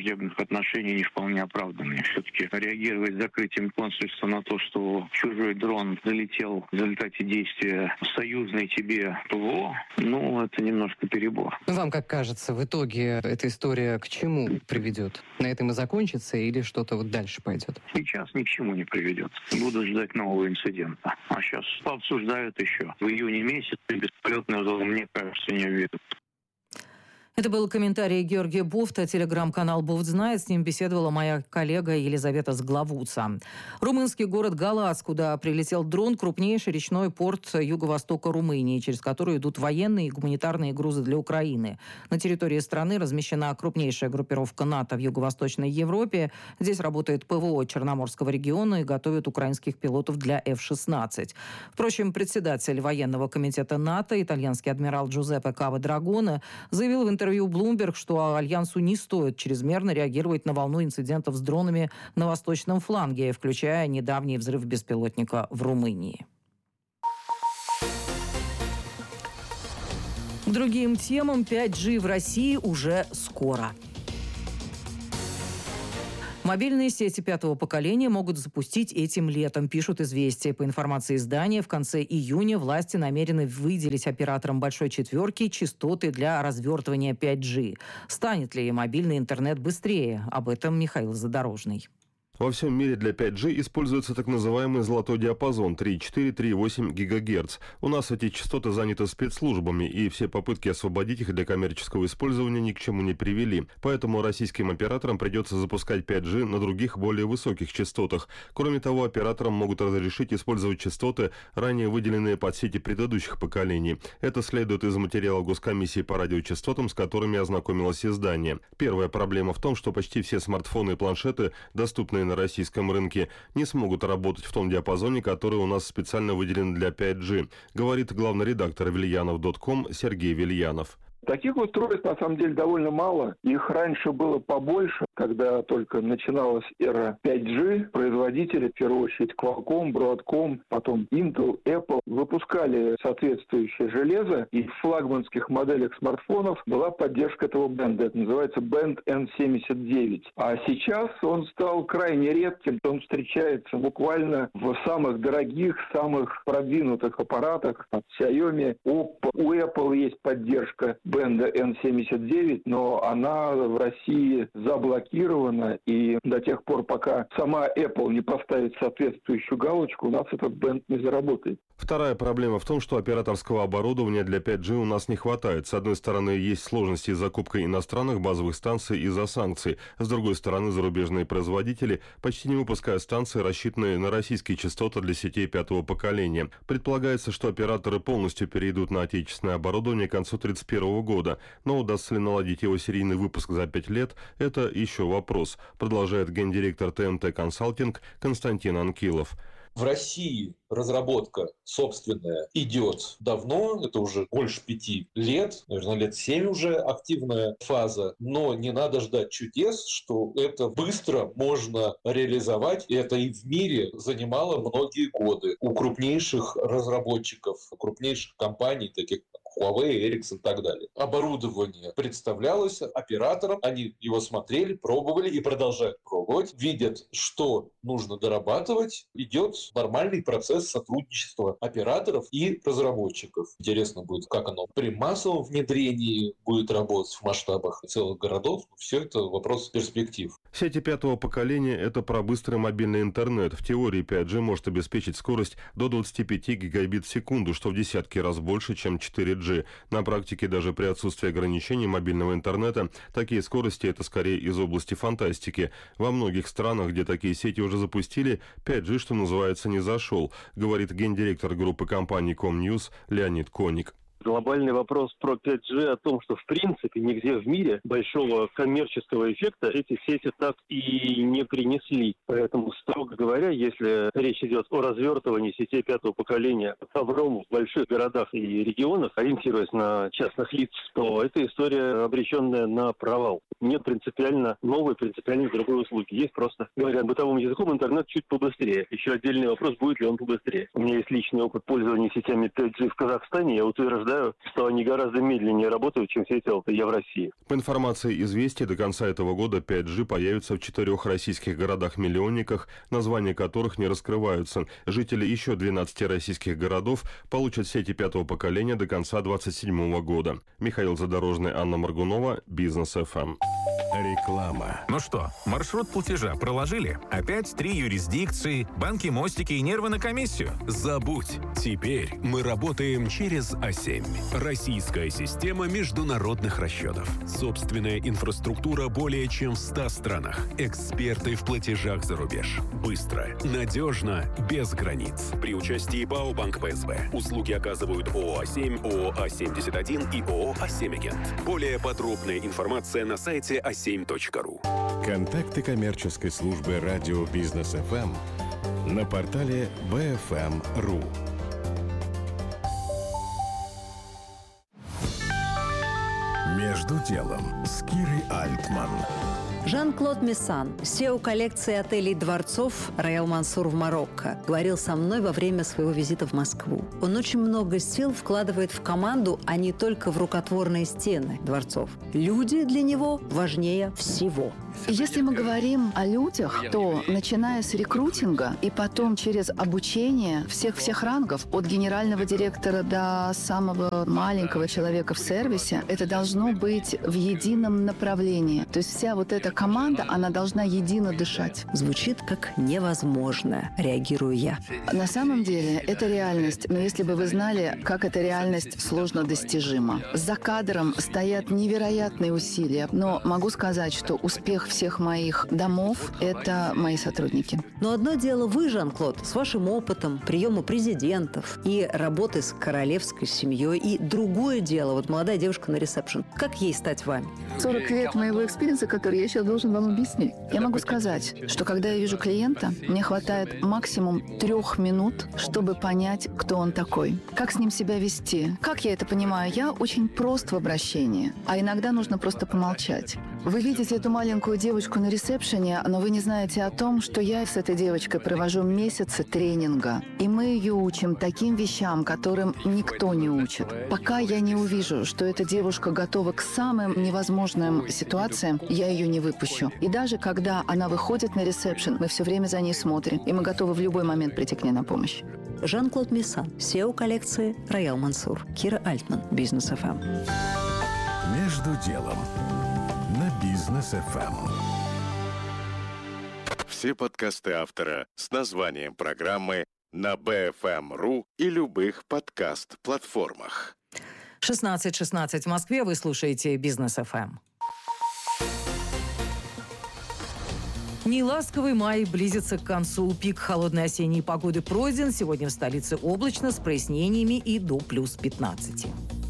враждебных отношений не вполне оправданные. Все-таки реагировать закрытием консульства на то, что чужой дрон залетел в результате действия союзной тебе ПВО, ну, это немножко перебор. Вам как кажется, в итоге эта история к чему приведет? На этом и закончится или что-то вот дальше пойдет? Сейчас ни к чему не приведет. Буду ждать нового инцидента. А сейчас обсуждают еще. В июне месяце бесполетный взлом, мне кажется, не введут. Это был комментарий Георгия Буфта, телеграм-канал «Буфт знает». С ним беседовала моя коллега Елизавета Сглавуца. Румынский город Галац, куда прилетел дрон, крупнейший речной порт юго-востока Румынии, через который идут военные и гуманитарные грузы для Украины. На территории страны размещена крупнейшая группировка НАТО в Юго-Восточной Европе. Здесь работает ПВО Черноморского региона и готовят украинских пилотов для эф шестнадцать. Впрочем, председатель военного комитета НАТО, итальянский адмирал Джузеппе Кава-Драгоне, заявил в интервью интервью Bloomberg, что Альянсу не стоит чрезмерно реагировать на волну инцидентов с дронами на восточном фланге, включая недавний взрыв беспилотника в Румынии. К другим темам. пять джи в России уже скоро. Мобильные сети пятого поколения могут запустить этим летом, пишут «Известия». По информации издания, в конце июня власти намерены выделить операторам «Большой четверки» частоты для развертывания пять джи. Станет ли мобильный интернет быстрее? Об этом Михаил Задорожный. Во всем мире для пять джи используется так называемый золотой диапазон три и четыре - три и восемь гигагерц. У нас эти частоты заняты спецслужбами, и все попытки освободить их для коммерческого использования ни к чему не привели. Поэтому российским операторам придется запускать пять джи на других более высоких частотах. Кроме того, операторам могут разрешить использовать частоты, ранее выделенные под сети предыдущих поколений. Это следует из материала Госкомиссии по радиочастотам, с которыми ознакомилось издание. Первая проблема в том, что почти все смартфоны и планшеты, доступные на российском рынке, не смогут работать в том диапазоне, который у нас специально выделен для пять джи, говорит главный редактор вильянов точка ком Сергей Вильянов. Таких устройств, на самом деле, довольно мало. Их раньше было побольше, когда только начиналась эра пять джи. Производители, в первую очередь Qualcomm, Broadcom, потом Intel, Apple, выпускали соответствующее железо, и в флагманских моделях смартфонов была поддержка этого бенда. Это называется бенд эн семьдесят девять. А сейчас он стал крайне редким. Он встречается буквально в самых дорогих, самых продвинутых аппаратах от Xiaomi, Oppo. У Apple есть поддержка бенда эн семьдесят девять, но она в России заблокирована, и до тех пор, пока сама Apple не поставит соответствующую галочку, у нас этот бенд не заработает. Вторая проблема в том, что операторского оборудования для пять джи у нас не хватает. С одной стороны, есть сложности с закупкой иностранных базовых станций из-за санкций. С другой стороны, зарубежные производители почти не выпускают станции, рассчитанные на российские частоты для сетей пятого поколения. Предполагается, что операторы полностью перейдут на отечественное оборудование к концу тридцать первого года. Но удастся ли наладить его серийный выпуск за пять лет, это еще вопрос, продолжает гендиректор тэ эн тэ Консалтинг Константин Анкилов. В России разработка собственная идет давно, это уже больше пяти лет, наверное, лет семь уже активная фаза, но не надо ждать чудес, что это быстро можно реализовать. И это и в мире занимало многие годы у крупнейших разработчиков, крупнейших компаний, таких как Huawei, Ericsson и так далее. Оборудование представлялось операторам, они его смотрели, пробовали и продолжают пробовать, видят, что нужно дорабатывать, идет нормальный процесс сотрудничества операторов и разработчиков. Интересно будет, как оно при массовом внедрении будет работать в масштабах целых городов. Все это вопрос перспектив. Сети пятого поколения – это про быстрый мобильный интернет. В теории пять джи может обеспечить скорость до двадцати пяти гигабит в секунду, что в десятки раз больше, чем четыре джи. На практике, даже при отсутствии ограничений мобильного интернета, такие скорости – это скорее из области фантастики. Во многих странах, где такие сети уже запустили, пять джи, что называется, не зашел, говорит гендиректор группы компаний Комньюз Леонид Коник. Глобальный вопрос про пять джи о том, что в принципе нигде в мире большого коммерческого эффекта эти сети так и не принесли. Поэтому, строго говоря, если речь идет о развертывании сетей пятого поколения ковром в больших городах и регионах, ориентируясь на частных лиц, то эта история обреченная на провал. Нет принципиально новой, принципиально другой услуги. Есть просто, говоря бытовым языком, интернет чуть побыстрее. Еще отдельный вопрос, будет ли он побыстрее. У меня есть личный опыт пользования сетями пять джи в Казахстане. Я утверждаю, наблюдаю, что они гораздо медленнее работают, чем сети эл тэ е в России. По информации «Известий», до конца этого года пять джи появится в четырех российских городах-миллионниках, названия которых не раскрываются. Жители еще двенадцати российских городов получат сети пятого поколения до конца двадцать седьмого года. Михаил Задорожный, Анна Моргунова, Бизнес эф эм. Реклама. Ну что, маршрут платежа проложили? Опять три юрисдикции, банки, мостики и нервы на комиссию? Забудь. Теперь мы работаем через а семь. Российская система международных расчетов. Собственная инфраструктура более чем в ста странах. Эксперты в платежах за рубеж. Быстро, надежно, без границ. При участии ПАО «Банк пэ эс бэ». Услуги оказывают ООО «А семь», ООО «А семьдесят один» и ООО «А семь Агент». Более подробная информация на сайте а семь точка ру. Контакты коммерческой службы радио Бизнес эф эм на портале бэ эф эм точка ру. Между делом с Кирой Альтман. Жан-Клод Мессан, си и о коллекции отелей «Дворцов» Роял Мансур в Марокко, говорил со мной во время своего визита в Москву. Он очень много сил вкладывает в команду, а не только в рукотворные стены дворцов. Люди для него важнее всего. Если мы говорим о людях, то начиная с рекрутинга и потом через обучение всех-всех рангов, от генерального директора до самого маленького человека в сервисе, это должно быть в едином направлении. То есть вся вот эта команда, она должна едино дышать. Звучит как невозможно, реагирую я. На самом деле это реальность, но если бы вы знали, как эта реальность сложно достижима. За кадром стоят невероятные усилия, но могу сказать, что успех всех моих домов – это мои сотрудники. Но одно дело вы, Жан-Клод, с вашим опытом приема президентов и работы с королевской семьей, и другое дело, вот молодая девушка на ресепшн. Как ей стать вами? сорок лет моего экспириенса, который я сейчас должен вам объяснить. Я могу сказать, что когда я вижу клиента, мне хватает максимум трех минут, чтобы понять, кто он такой. Как с ним себя вести. Как я это понимаю? Я очень прост в обращении, а иногда нужно просто помолчать. Вы видите эту маленькую девочку на ресепшене, но вы не знаете о том, что я с этой девочкой провожу месяцы тренинга. И мы ее учим таким вещам, которым никто не учит. Пока я не увижу, что эта девушка готова к самым невозможным ситуациям, я ее не выпущу. И даже когда она выходит на ресепшн, мы все время за ней смотрим, и мы готовы в любой момент прийти к ней на помощь. Жан-Клод Мессан, си и о коллекции Роял Мансур. Кира Альтман, Бизнес эф эм. Между делом на Бизнес эф эм. Все подкасты автора с названием программы на бэ эф эм точка ру и любых подкаст-платформах. шестнадцать шестнадцать в Москве. Вы слушаете Бизнес эф эм. Неласковый май близится к концу. Пик холодной осенней погоды пройден. Сегодня в столице облачно, с прояснениями и до плюс пятнадцати.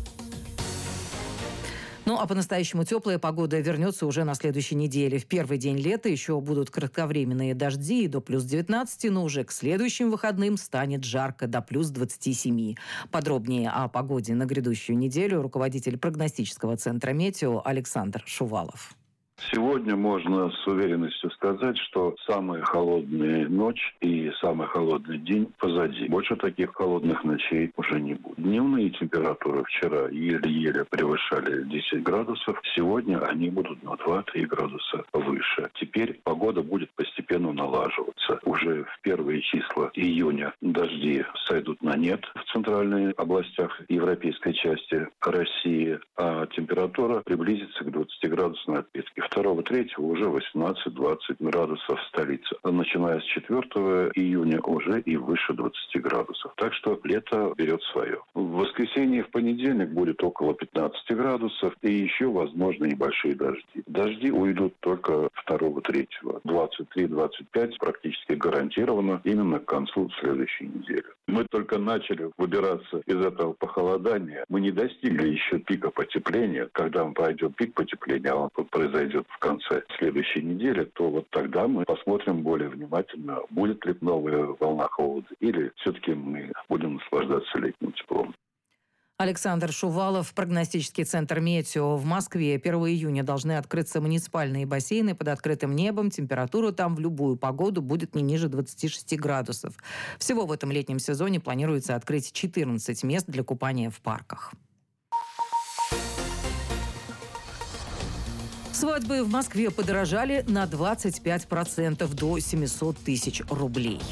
Ну, а по-настоящему теплая погода вернется уже на следующей неделе. В первый день лета еще будут кратковременные дожди и до плюс девятнадцати, но уже к следующим выходным станет жарко до плюс двадцати семи. Подробнее о погоде на грядущую неделю руководитель прогностического центра «Метео» Александр Шувалов. Сегодня можно с уверенностью сказать, что самая холодная ночь и самый холодный день позади. Больше таких холодных ночей уже не будет. Дневные температуры вчера еле-еле превышали десять градусов. Сегодня они будут на два-три градуса выше. Теперь погода будет постепенно налаживаться. Уже в первые числа июня дожди сойдут на нет в центральных областях европейской части России, а температура приблизится к двадцати градусам отметке. второго-третьего уже восемнадцать-двадцать градусов в столице. Начиная с четвёртого июня уже и выше двадцати градусов. Так что лето берет свое. В воскресенье и в понедельник будет около пятнадцати градусов и еще, возможно, небольшие дожди. Дожди уйдут только второго-третьего. двадцать три - двадцать пять практически гарантированно именно к концу следующей недели. Мы только начали выбираться из этого похолодания. Мы не достигли еще пика потепления. Когда он пройдет пик потепления, а он произойдет в конце следующей недели, то вот тогда мы посмотрим более внимательно, будет ли новая волна холода, или все-таки мы будем наслаждаться летним теплом. Александр Шувалов, прогностический центр «Метео». В Москве первого июня должны открыться муниципальные бассейны под открытым небом. Температура там в любую погоду будет не ниже двадцати шести градусов. Всего в этом летнем сезоне планируется открыть четырнадцать мест для купания в парках. Свадьбы в Москве подорожали на двадцать пять процентов до семьсот тысяч рублей.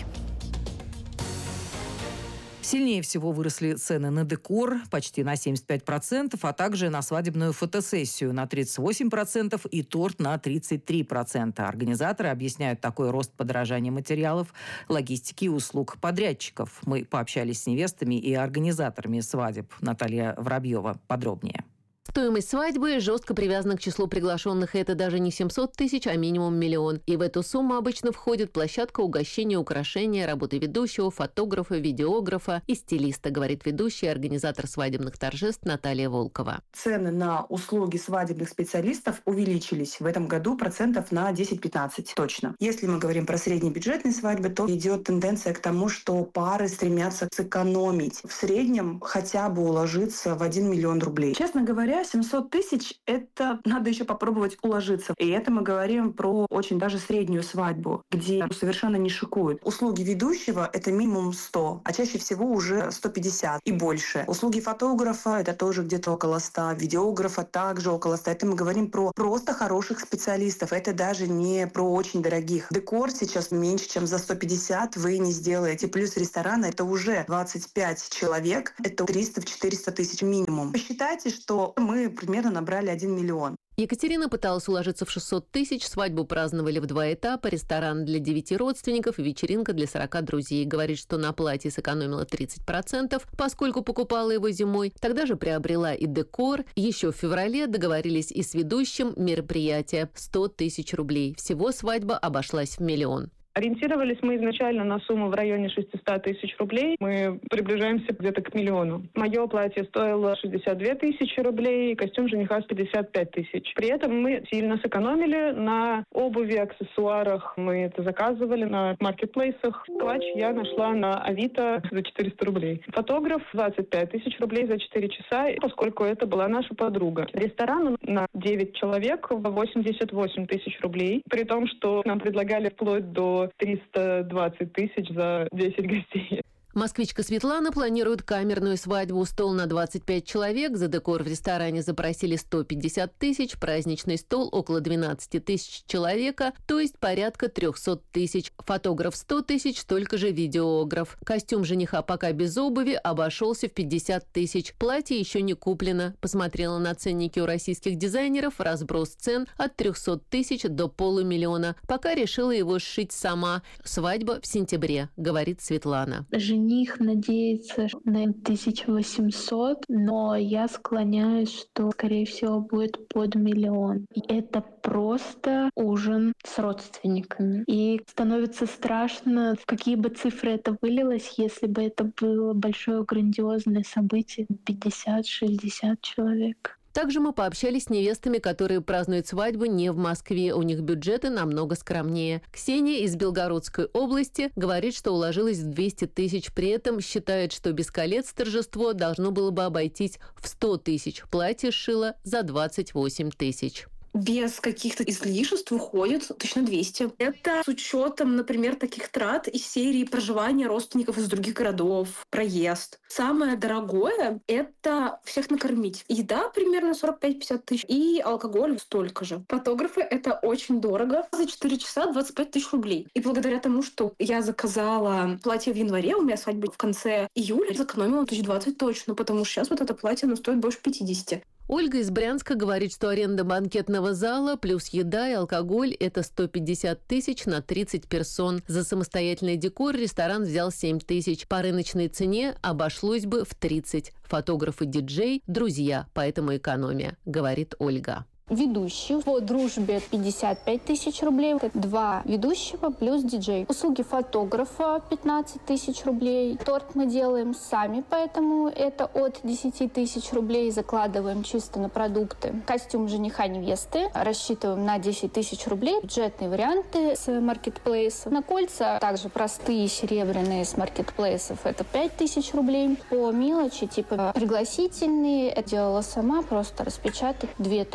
Сильнее всего выросли цены на декор почти на семьдесят пять процентов, а также на свадебную фотосессию на тридцать восемь процентов и торт на тридцать три процента. Организаторы объясняют такой рост подорожания материалов, логистики и услуг подрядчиков. Мы пообщались с невестами и организаторами свадеб. Наталья Воробьева подробнее. Стоимость свадьбы жестко привязана к числу приглашенных. Это даже не семьсот тысяч, а минимум миллион. И в эту сумму обычно входит площадка, угощения, украшения, работы ведущего, фотографа, видеографа и стилиста, говорит ведущий и организатор свадебных торжеств Наталья Волкова. Цены на услуги свадебных специалистов увеличились в этом году процентов на десять-пятнадцать точно. Если мы говорим про среднебюджетные свадьбы, то идет тенденция к тому, что пары стремятся сэкономить. В среднем хотя бы уложиться в один миллион рублей. Честно говоря, семьсот тысяч – это надо еще попробовать уложиться. И это мы говорим про очень даже среднюю свадьбу, где совершенно не шикуют. Услуги ведущего – это минимум сто, а чаще всего уже сто пятьдесят и больше. Услуги фотографа – это тоже где-то около ста, видеографа также около ста. Это мы говорим про просто хороших специалистов. Это даже не про очень дорогих. Декор сейчас меньше, чем за сто пятьдесят вы не сделаете. Плюс ресторан – это уже двадцать пять человек, это триста-четыреста тысяч минимум. Посчитайте, что мы примерно набрали один миллион. Екатерина пыталась уложиться в шестьсот тысяч, свадьбу праздновали в два этапа, ресторан для девяти родственников и вечеринка для сорока друзей. Говорит, что на платье сэкономила тридцать процентов, поскольку покупала его зимой. Тогда же приобрела и декор. Еще в феврале договорились и с ведущим мероприятия сто тысяч рублей. Всего свадьба обошлась в миллион. Ориентировались мы изначально на сумму в районе шестьсот тысяч рублей. Мы приближаемся где-то к миллиону. Мое платье стоило шестьдесят две тысячи рублей, костюм жениха пятьдесят пять тысяч. При этом мы сильно сэкономили на обуви, аксессуарах. Мы это заказывали на маркетплейсах. Клатч я нашла на Авито за четыреста рублей. Фотограф двадцать пять тысяч рублей за четыре часа, поскольку это была наша подруга. Ресторан на девять человек восемьдесят восемь тысяч рублей. При том, что нам предлагали вплоть до триста двадцать тысяч за десять гостей. Москвичка Светлана планирует камерную свадьбу. Стол на двадцать пять человек. За декор в ресторане запросили сто пятьдесят тысяч. Праздничный стол около двенадцать тысяч человека, то есть порядка триста тысяч. Фотограф сто тысяч, столько же видеограф. Костюм жениха пока без обуви обошелся в пятьдесят тысяч. Платье еще не куплено. Посмотрела на ценники у российских дизайнеров. Разброс цен от трехсот тысяч до полумиллиона. Пока решила его сшить сама. Свадьба в сентябре, говорит Светлана. Жених надеется на тысячу восемьсот, но я склоняюсь, что, скорее всего, будет под миллион. И это просто ужин с родственниками. И становится страшно, в какие бы цифры это вылилось, если бы это было большое грандиозное событие, пятьдесят-шестьдесят человек. Также мы пообщались с невестами, которые празднуют свадьбу не в Москве. У них бюджеты намного скромнее. Ксения из Белгородской области говорит, что уложилась в двести тысяч. При этом считает, что без колец торжество должно было бы обойтись в сто тысяч. Платье сшила за двадцать восемь тысяч. Без каких-то излишеств выходит точно двести. Это с учетом, например, таких трат из серии проживания родственников из других городов, проезд. Самое дорогое – это всех накормить. Еда примерно сорок пять-пятьдесят тысяч и алкоголь столько же. Фотографы – это очень дорого. За четыре часа двадцать пять тысяч рублей. И благодаря тому, что я заказала платье в январе, у меня свадьба в конце июля, сэкономила тысяч двадцать точно, потому что сейчас вот это платье оно стоит больше пятидесяти. Ольга из Брянска говорит, что аренда банкетного зала плюс еда и алкоголь – это сто пятьдесят тысяч на тридцать персон. За самостоятельный декор ресторан взял семь тысяч. По рыночной цене обошлось бы в тридцать. Фотограф и диджей – друзья, поэтому экономия, говорит Ольга. Ведущий по дружбе пятьдесят пять тысяч рублей. Это два ведущего плюс диджей. Услуги фотографа пятнадцать тысяч рублей. Торт мы делаем сами, поэтому это от десяти тысяч рублей. Закладываем чисто на продукты. Костюм жениха-невесты рассчитываем на десять тысяч рублей. Бюджетные варианты с маркетплейса. На кольца также простые серебряные с маркетплейсов. Это пять тысяч рублей. По мелочи, типа пригласительные, я делала сама, просто распечатать две-три тысячи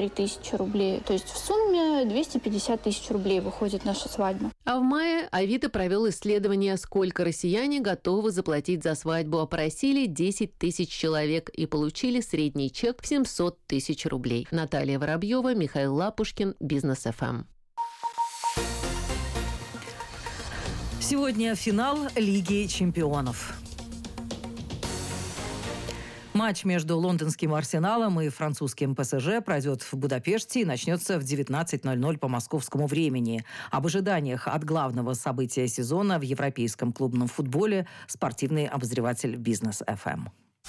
тысячи рублей. То есть в сумме двести пятьдесят тысяч рублей выходит наша свадьба. А в мае Авито провел исследование, сколько россияне готовы заплатить за свадьбу. Опросили десять тысяч человек и получили средний чек в семьсот тысяч рублей. Наталья Воробьева, Михаил Лапушкин, Бизнес эф эм. Сегодня финал Лиги чемпионов. Матч между лондонским «Арсеналом» и французским «Пэ Эс Жэ» пройдет в Будапеште и начнется в девятнадцать ноль ноль по московскому времени. Об ожиданиях от главного события сезона в европейском клубном футболе спортивный обозреватель Бизнес эф эм.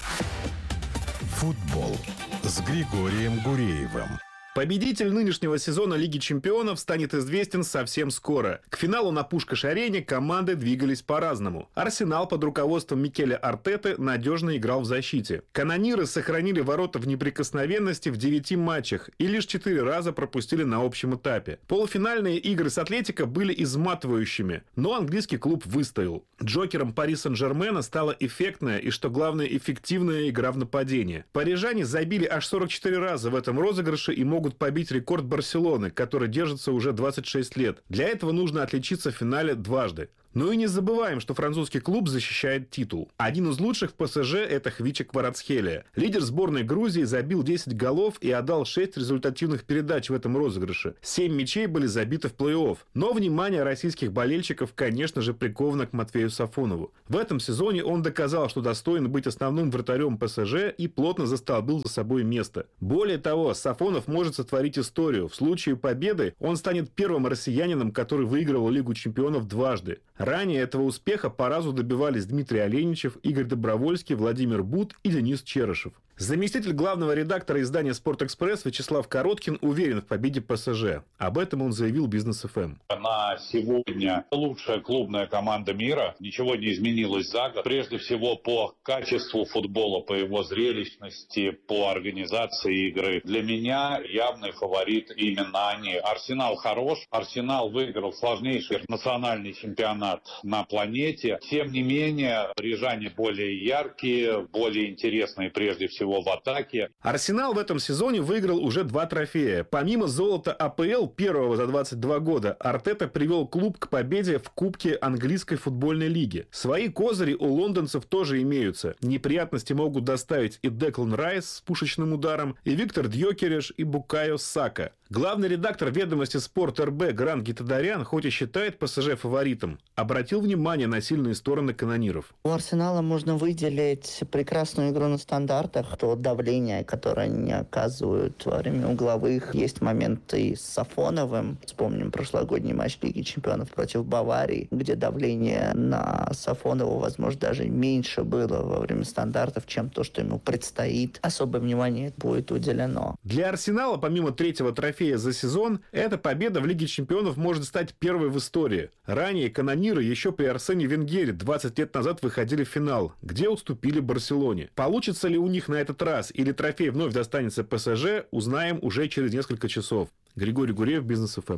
Футбол с Григорием Гуреевым. Победитель нынешнего сезона Лиги чемпионов станет известен совсем скоро. К финалу на Пушкаш-арене команды двигались по-разному. Арсенал под руководством Микеля Артеты надежно играл в защите. Канониры сохранили ворота в неприкосновенности в девяти матчах и лишь четыре раза пропустили на общем этапе. Полуфинальные игры с Атлетико были изматывающими, но английский клуб выстоял. Джокером Пари Сен-Жермена стала эффектная и, что главное, эффективная игра в нападении. Парижане забили аж сорок четыре раза в этом розыгрыше и могут побить рекорд Барселоны, который держится уже двадцать шесть лет. Для этого нужно отличиться в финале дважды. Ну и не забываем, что французский клуб защищает титул. Один из лучших в Пэ Эс Жэ – это Хвича Кварацхелия. Лидер сборной Грузии забил десять голов и отдал шесть результативных передач в этом розыгрыше. семь мячей были забиты в плей-офф. Но внимание российских болельщиков, конечно же, приковано к Матвею Сафонову. В этом сезоне он доказал, что достоин быть основным вратарем Пэ Эс Жэ и плотно застолбил за собой место. Более того, Сафонов может сотворить историю. В случае победы он станет первым россиянином, который выигрывал Лигу чемпионов дважды. Ранее этого успеха по разу добивались Дмитрий Оленичев, Игорь Добровольский, Владимир Бут и Денис Черышев. Заместитель главного редактора издания «Спортэкспресс» Вячеслав Короткин уверен в победе Пэ Эс Жэ. Об этом он заявил Бизнес эф эм. На сегодня лучшая клубная команда мира. Ничего не изменилось за год. Прежде всего по качеству футбола, по его зрелищности, по организации игры. Для меня явный фаворит именно они. Арсенал хорош. Арсенал выиграл сложнейший национальный чемпионат на планете. Тем не менее, парижане более яркие, более интересные прежде всего в атаке. Арсенал в этом сезоне выиграл уже два трофея. Помимо золота А Пэ Эл, первого за двадцать два года, Артета привел клуб к победе в Кубке английской футбольной лиги. Свои козыри у лондонцев тоже имеются. Неприятности могут доставить и Деклан Райс с пушечным ударом, и Виктор Дьокереш, и Букайо Сака. Главный редактор «Ведомости Спорт Эр Бэ» Грант Гитадарян, хоть и считает Пэ Эс Жэ фаворитом, обратил внимание на сильные стороны канониров. У Арсенала можно выделить прекрасную игру на стандартах, то давление, которое они оказывают во время угловых. Есть моменты с Сафоновым. Вспомним прошлогодний матч Лиги чемпионов против Баварии, где давление на Сафонова, возможно, даже меньше было во время стандартов, чем то, что ему предстоит. Особое внимание будет уделено. Для Арсенала, помимо третьего трофея за сезон, эта победа в Лиге чемпионов может стать первой в истории. Ранее канониры еще при Арсене Венгере двадцать лет назад выходили в финал, где уступили Барселоне. Получится ли у них на этот раз или трофей вновь достанется Пэ Эс Жэ, узнаем уже через несколько часов. Григорий Гуреев, Бизнес эф эм.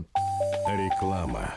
Реклама.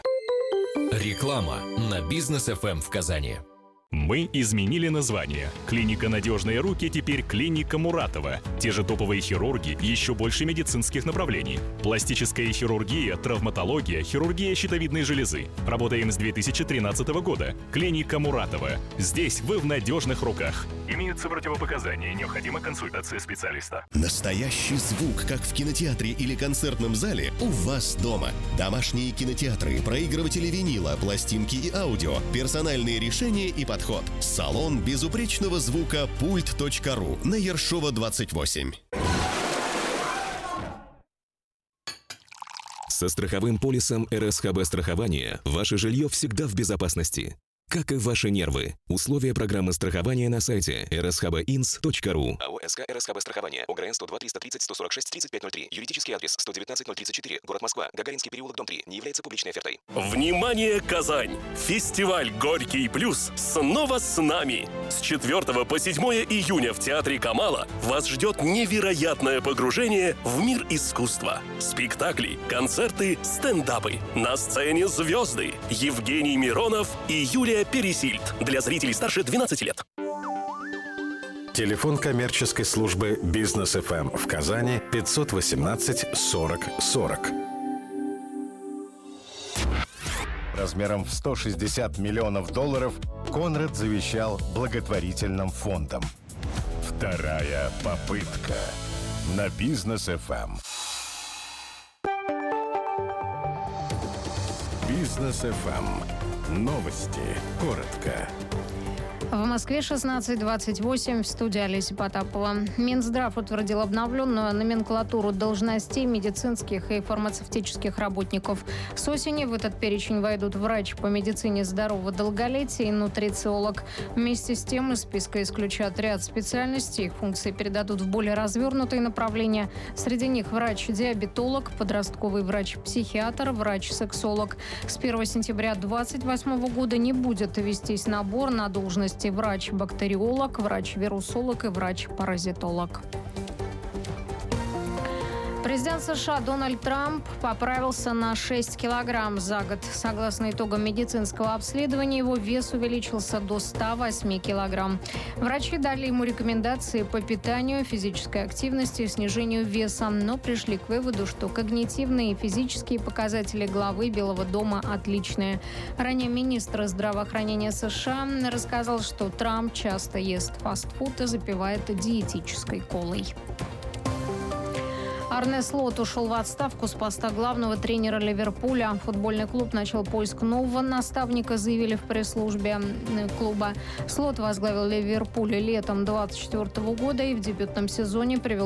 Реклама на Бизнес эф эм в Казани. Мы изменили название. Клиника «Надежные руки» теперь клиника Муратова. Те же топовые хирурги, еще больше медицинских направлений. Пластическая хирургия, травматология, хирургия щитовидной железы. Работаем с две тысячи тринадцатого года. Клиника Муратова. Здесь вы в надежных руках. Имеются противопоказания, необходима консультация специалиста. Настоящий звук, как в кинотеатре или концертном зале, у вас дома. Домашние кинотеатры, проигрыватели винила, пластинки и аудио, персональные решения и подходы. Подход. Салон безупречного звука пульт точка ру на Ершова двадцать восемь. Со страховым полисом эр эс ха бэ страхования ваше жилье всегда в безопасности. Как и ваши нервы. Условия программы страхования на сайте эр эс ха бэ инс точка ру. АО СК эр эс ха бэ страхование. ОГРН сто два триста тридцать сто сорок шесть тридцать пять ноль три. Юридический адрес сто девятнадцать ноль тридцать четыре. Город Москва. Гагаринский переулок, дом три. Не является публичной офертой. Внимание, Казань! Фестиваль «Горький плюс» снова с нами. С четвёртого по седьмое июня в Театре Камала вас ждет невероятное погружение в мир искусства. Спектакли, концерты, стендапы. На сцене звезды Евгений Миронов и Юлия Пересильд. Для зрителей старше двенадцати лет. Телефон коммерческой службы «Бизнес эф эм» в Казани пятьсот восемнадцать сорок сорок. Размером в сто шестьдесят миллионов долларов Конрад завещал благотворительным фондам. Вторая попытка на «Бизнес эф эм». «Бизнес эф эм». Новости. Коротко. В Москве шестнадцать двадцать восемь, в студии Олеся Потапова. Минздрав утвердил обновленную номенклатуру должностей медицинских и фармацевтических работников. С осени в этот перечень войдут врач по медицине здорового долголетия и нутрициолог. Вместе с тем из списка исключат ряд специальностей. Их функции передадут в более развернутые направления. Среди них врач-диабетолог, подростковый врач-психиатр, врач-сексолог. С первого сентября две тысячи двадцать восьмого года не будет вестись набор на должность врач-бактериолог, врач-вирусолог и врач-паразитолог. Президент США Дональд Трамп поправился на шесть килограмм за год. Согласно итогам медицинского обследования, его вес увеличился до ста восьми килограмм. Врачи дали ему рекомендации по питанию, физической активности и снижению веса, но пришли к выводу, что когнитивные и физические показатели главы Белого дома отличные. Ранее министр здравоохранения США рассказал, что Трамп часто ест фастфуд и запивает диетической колой. Арне Слот ушел в отставку с поста главного тренера Ливерпуля. Футбольный клуб начал поиск нового наставника, заявили в пресс-службе клуба. Слот возглавил Ливерпуль летом две тысячи двадцать четвёртого года и в дебютном сезоне привел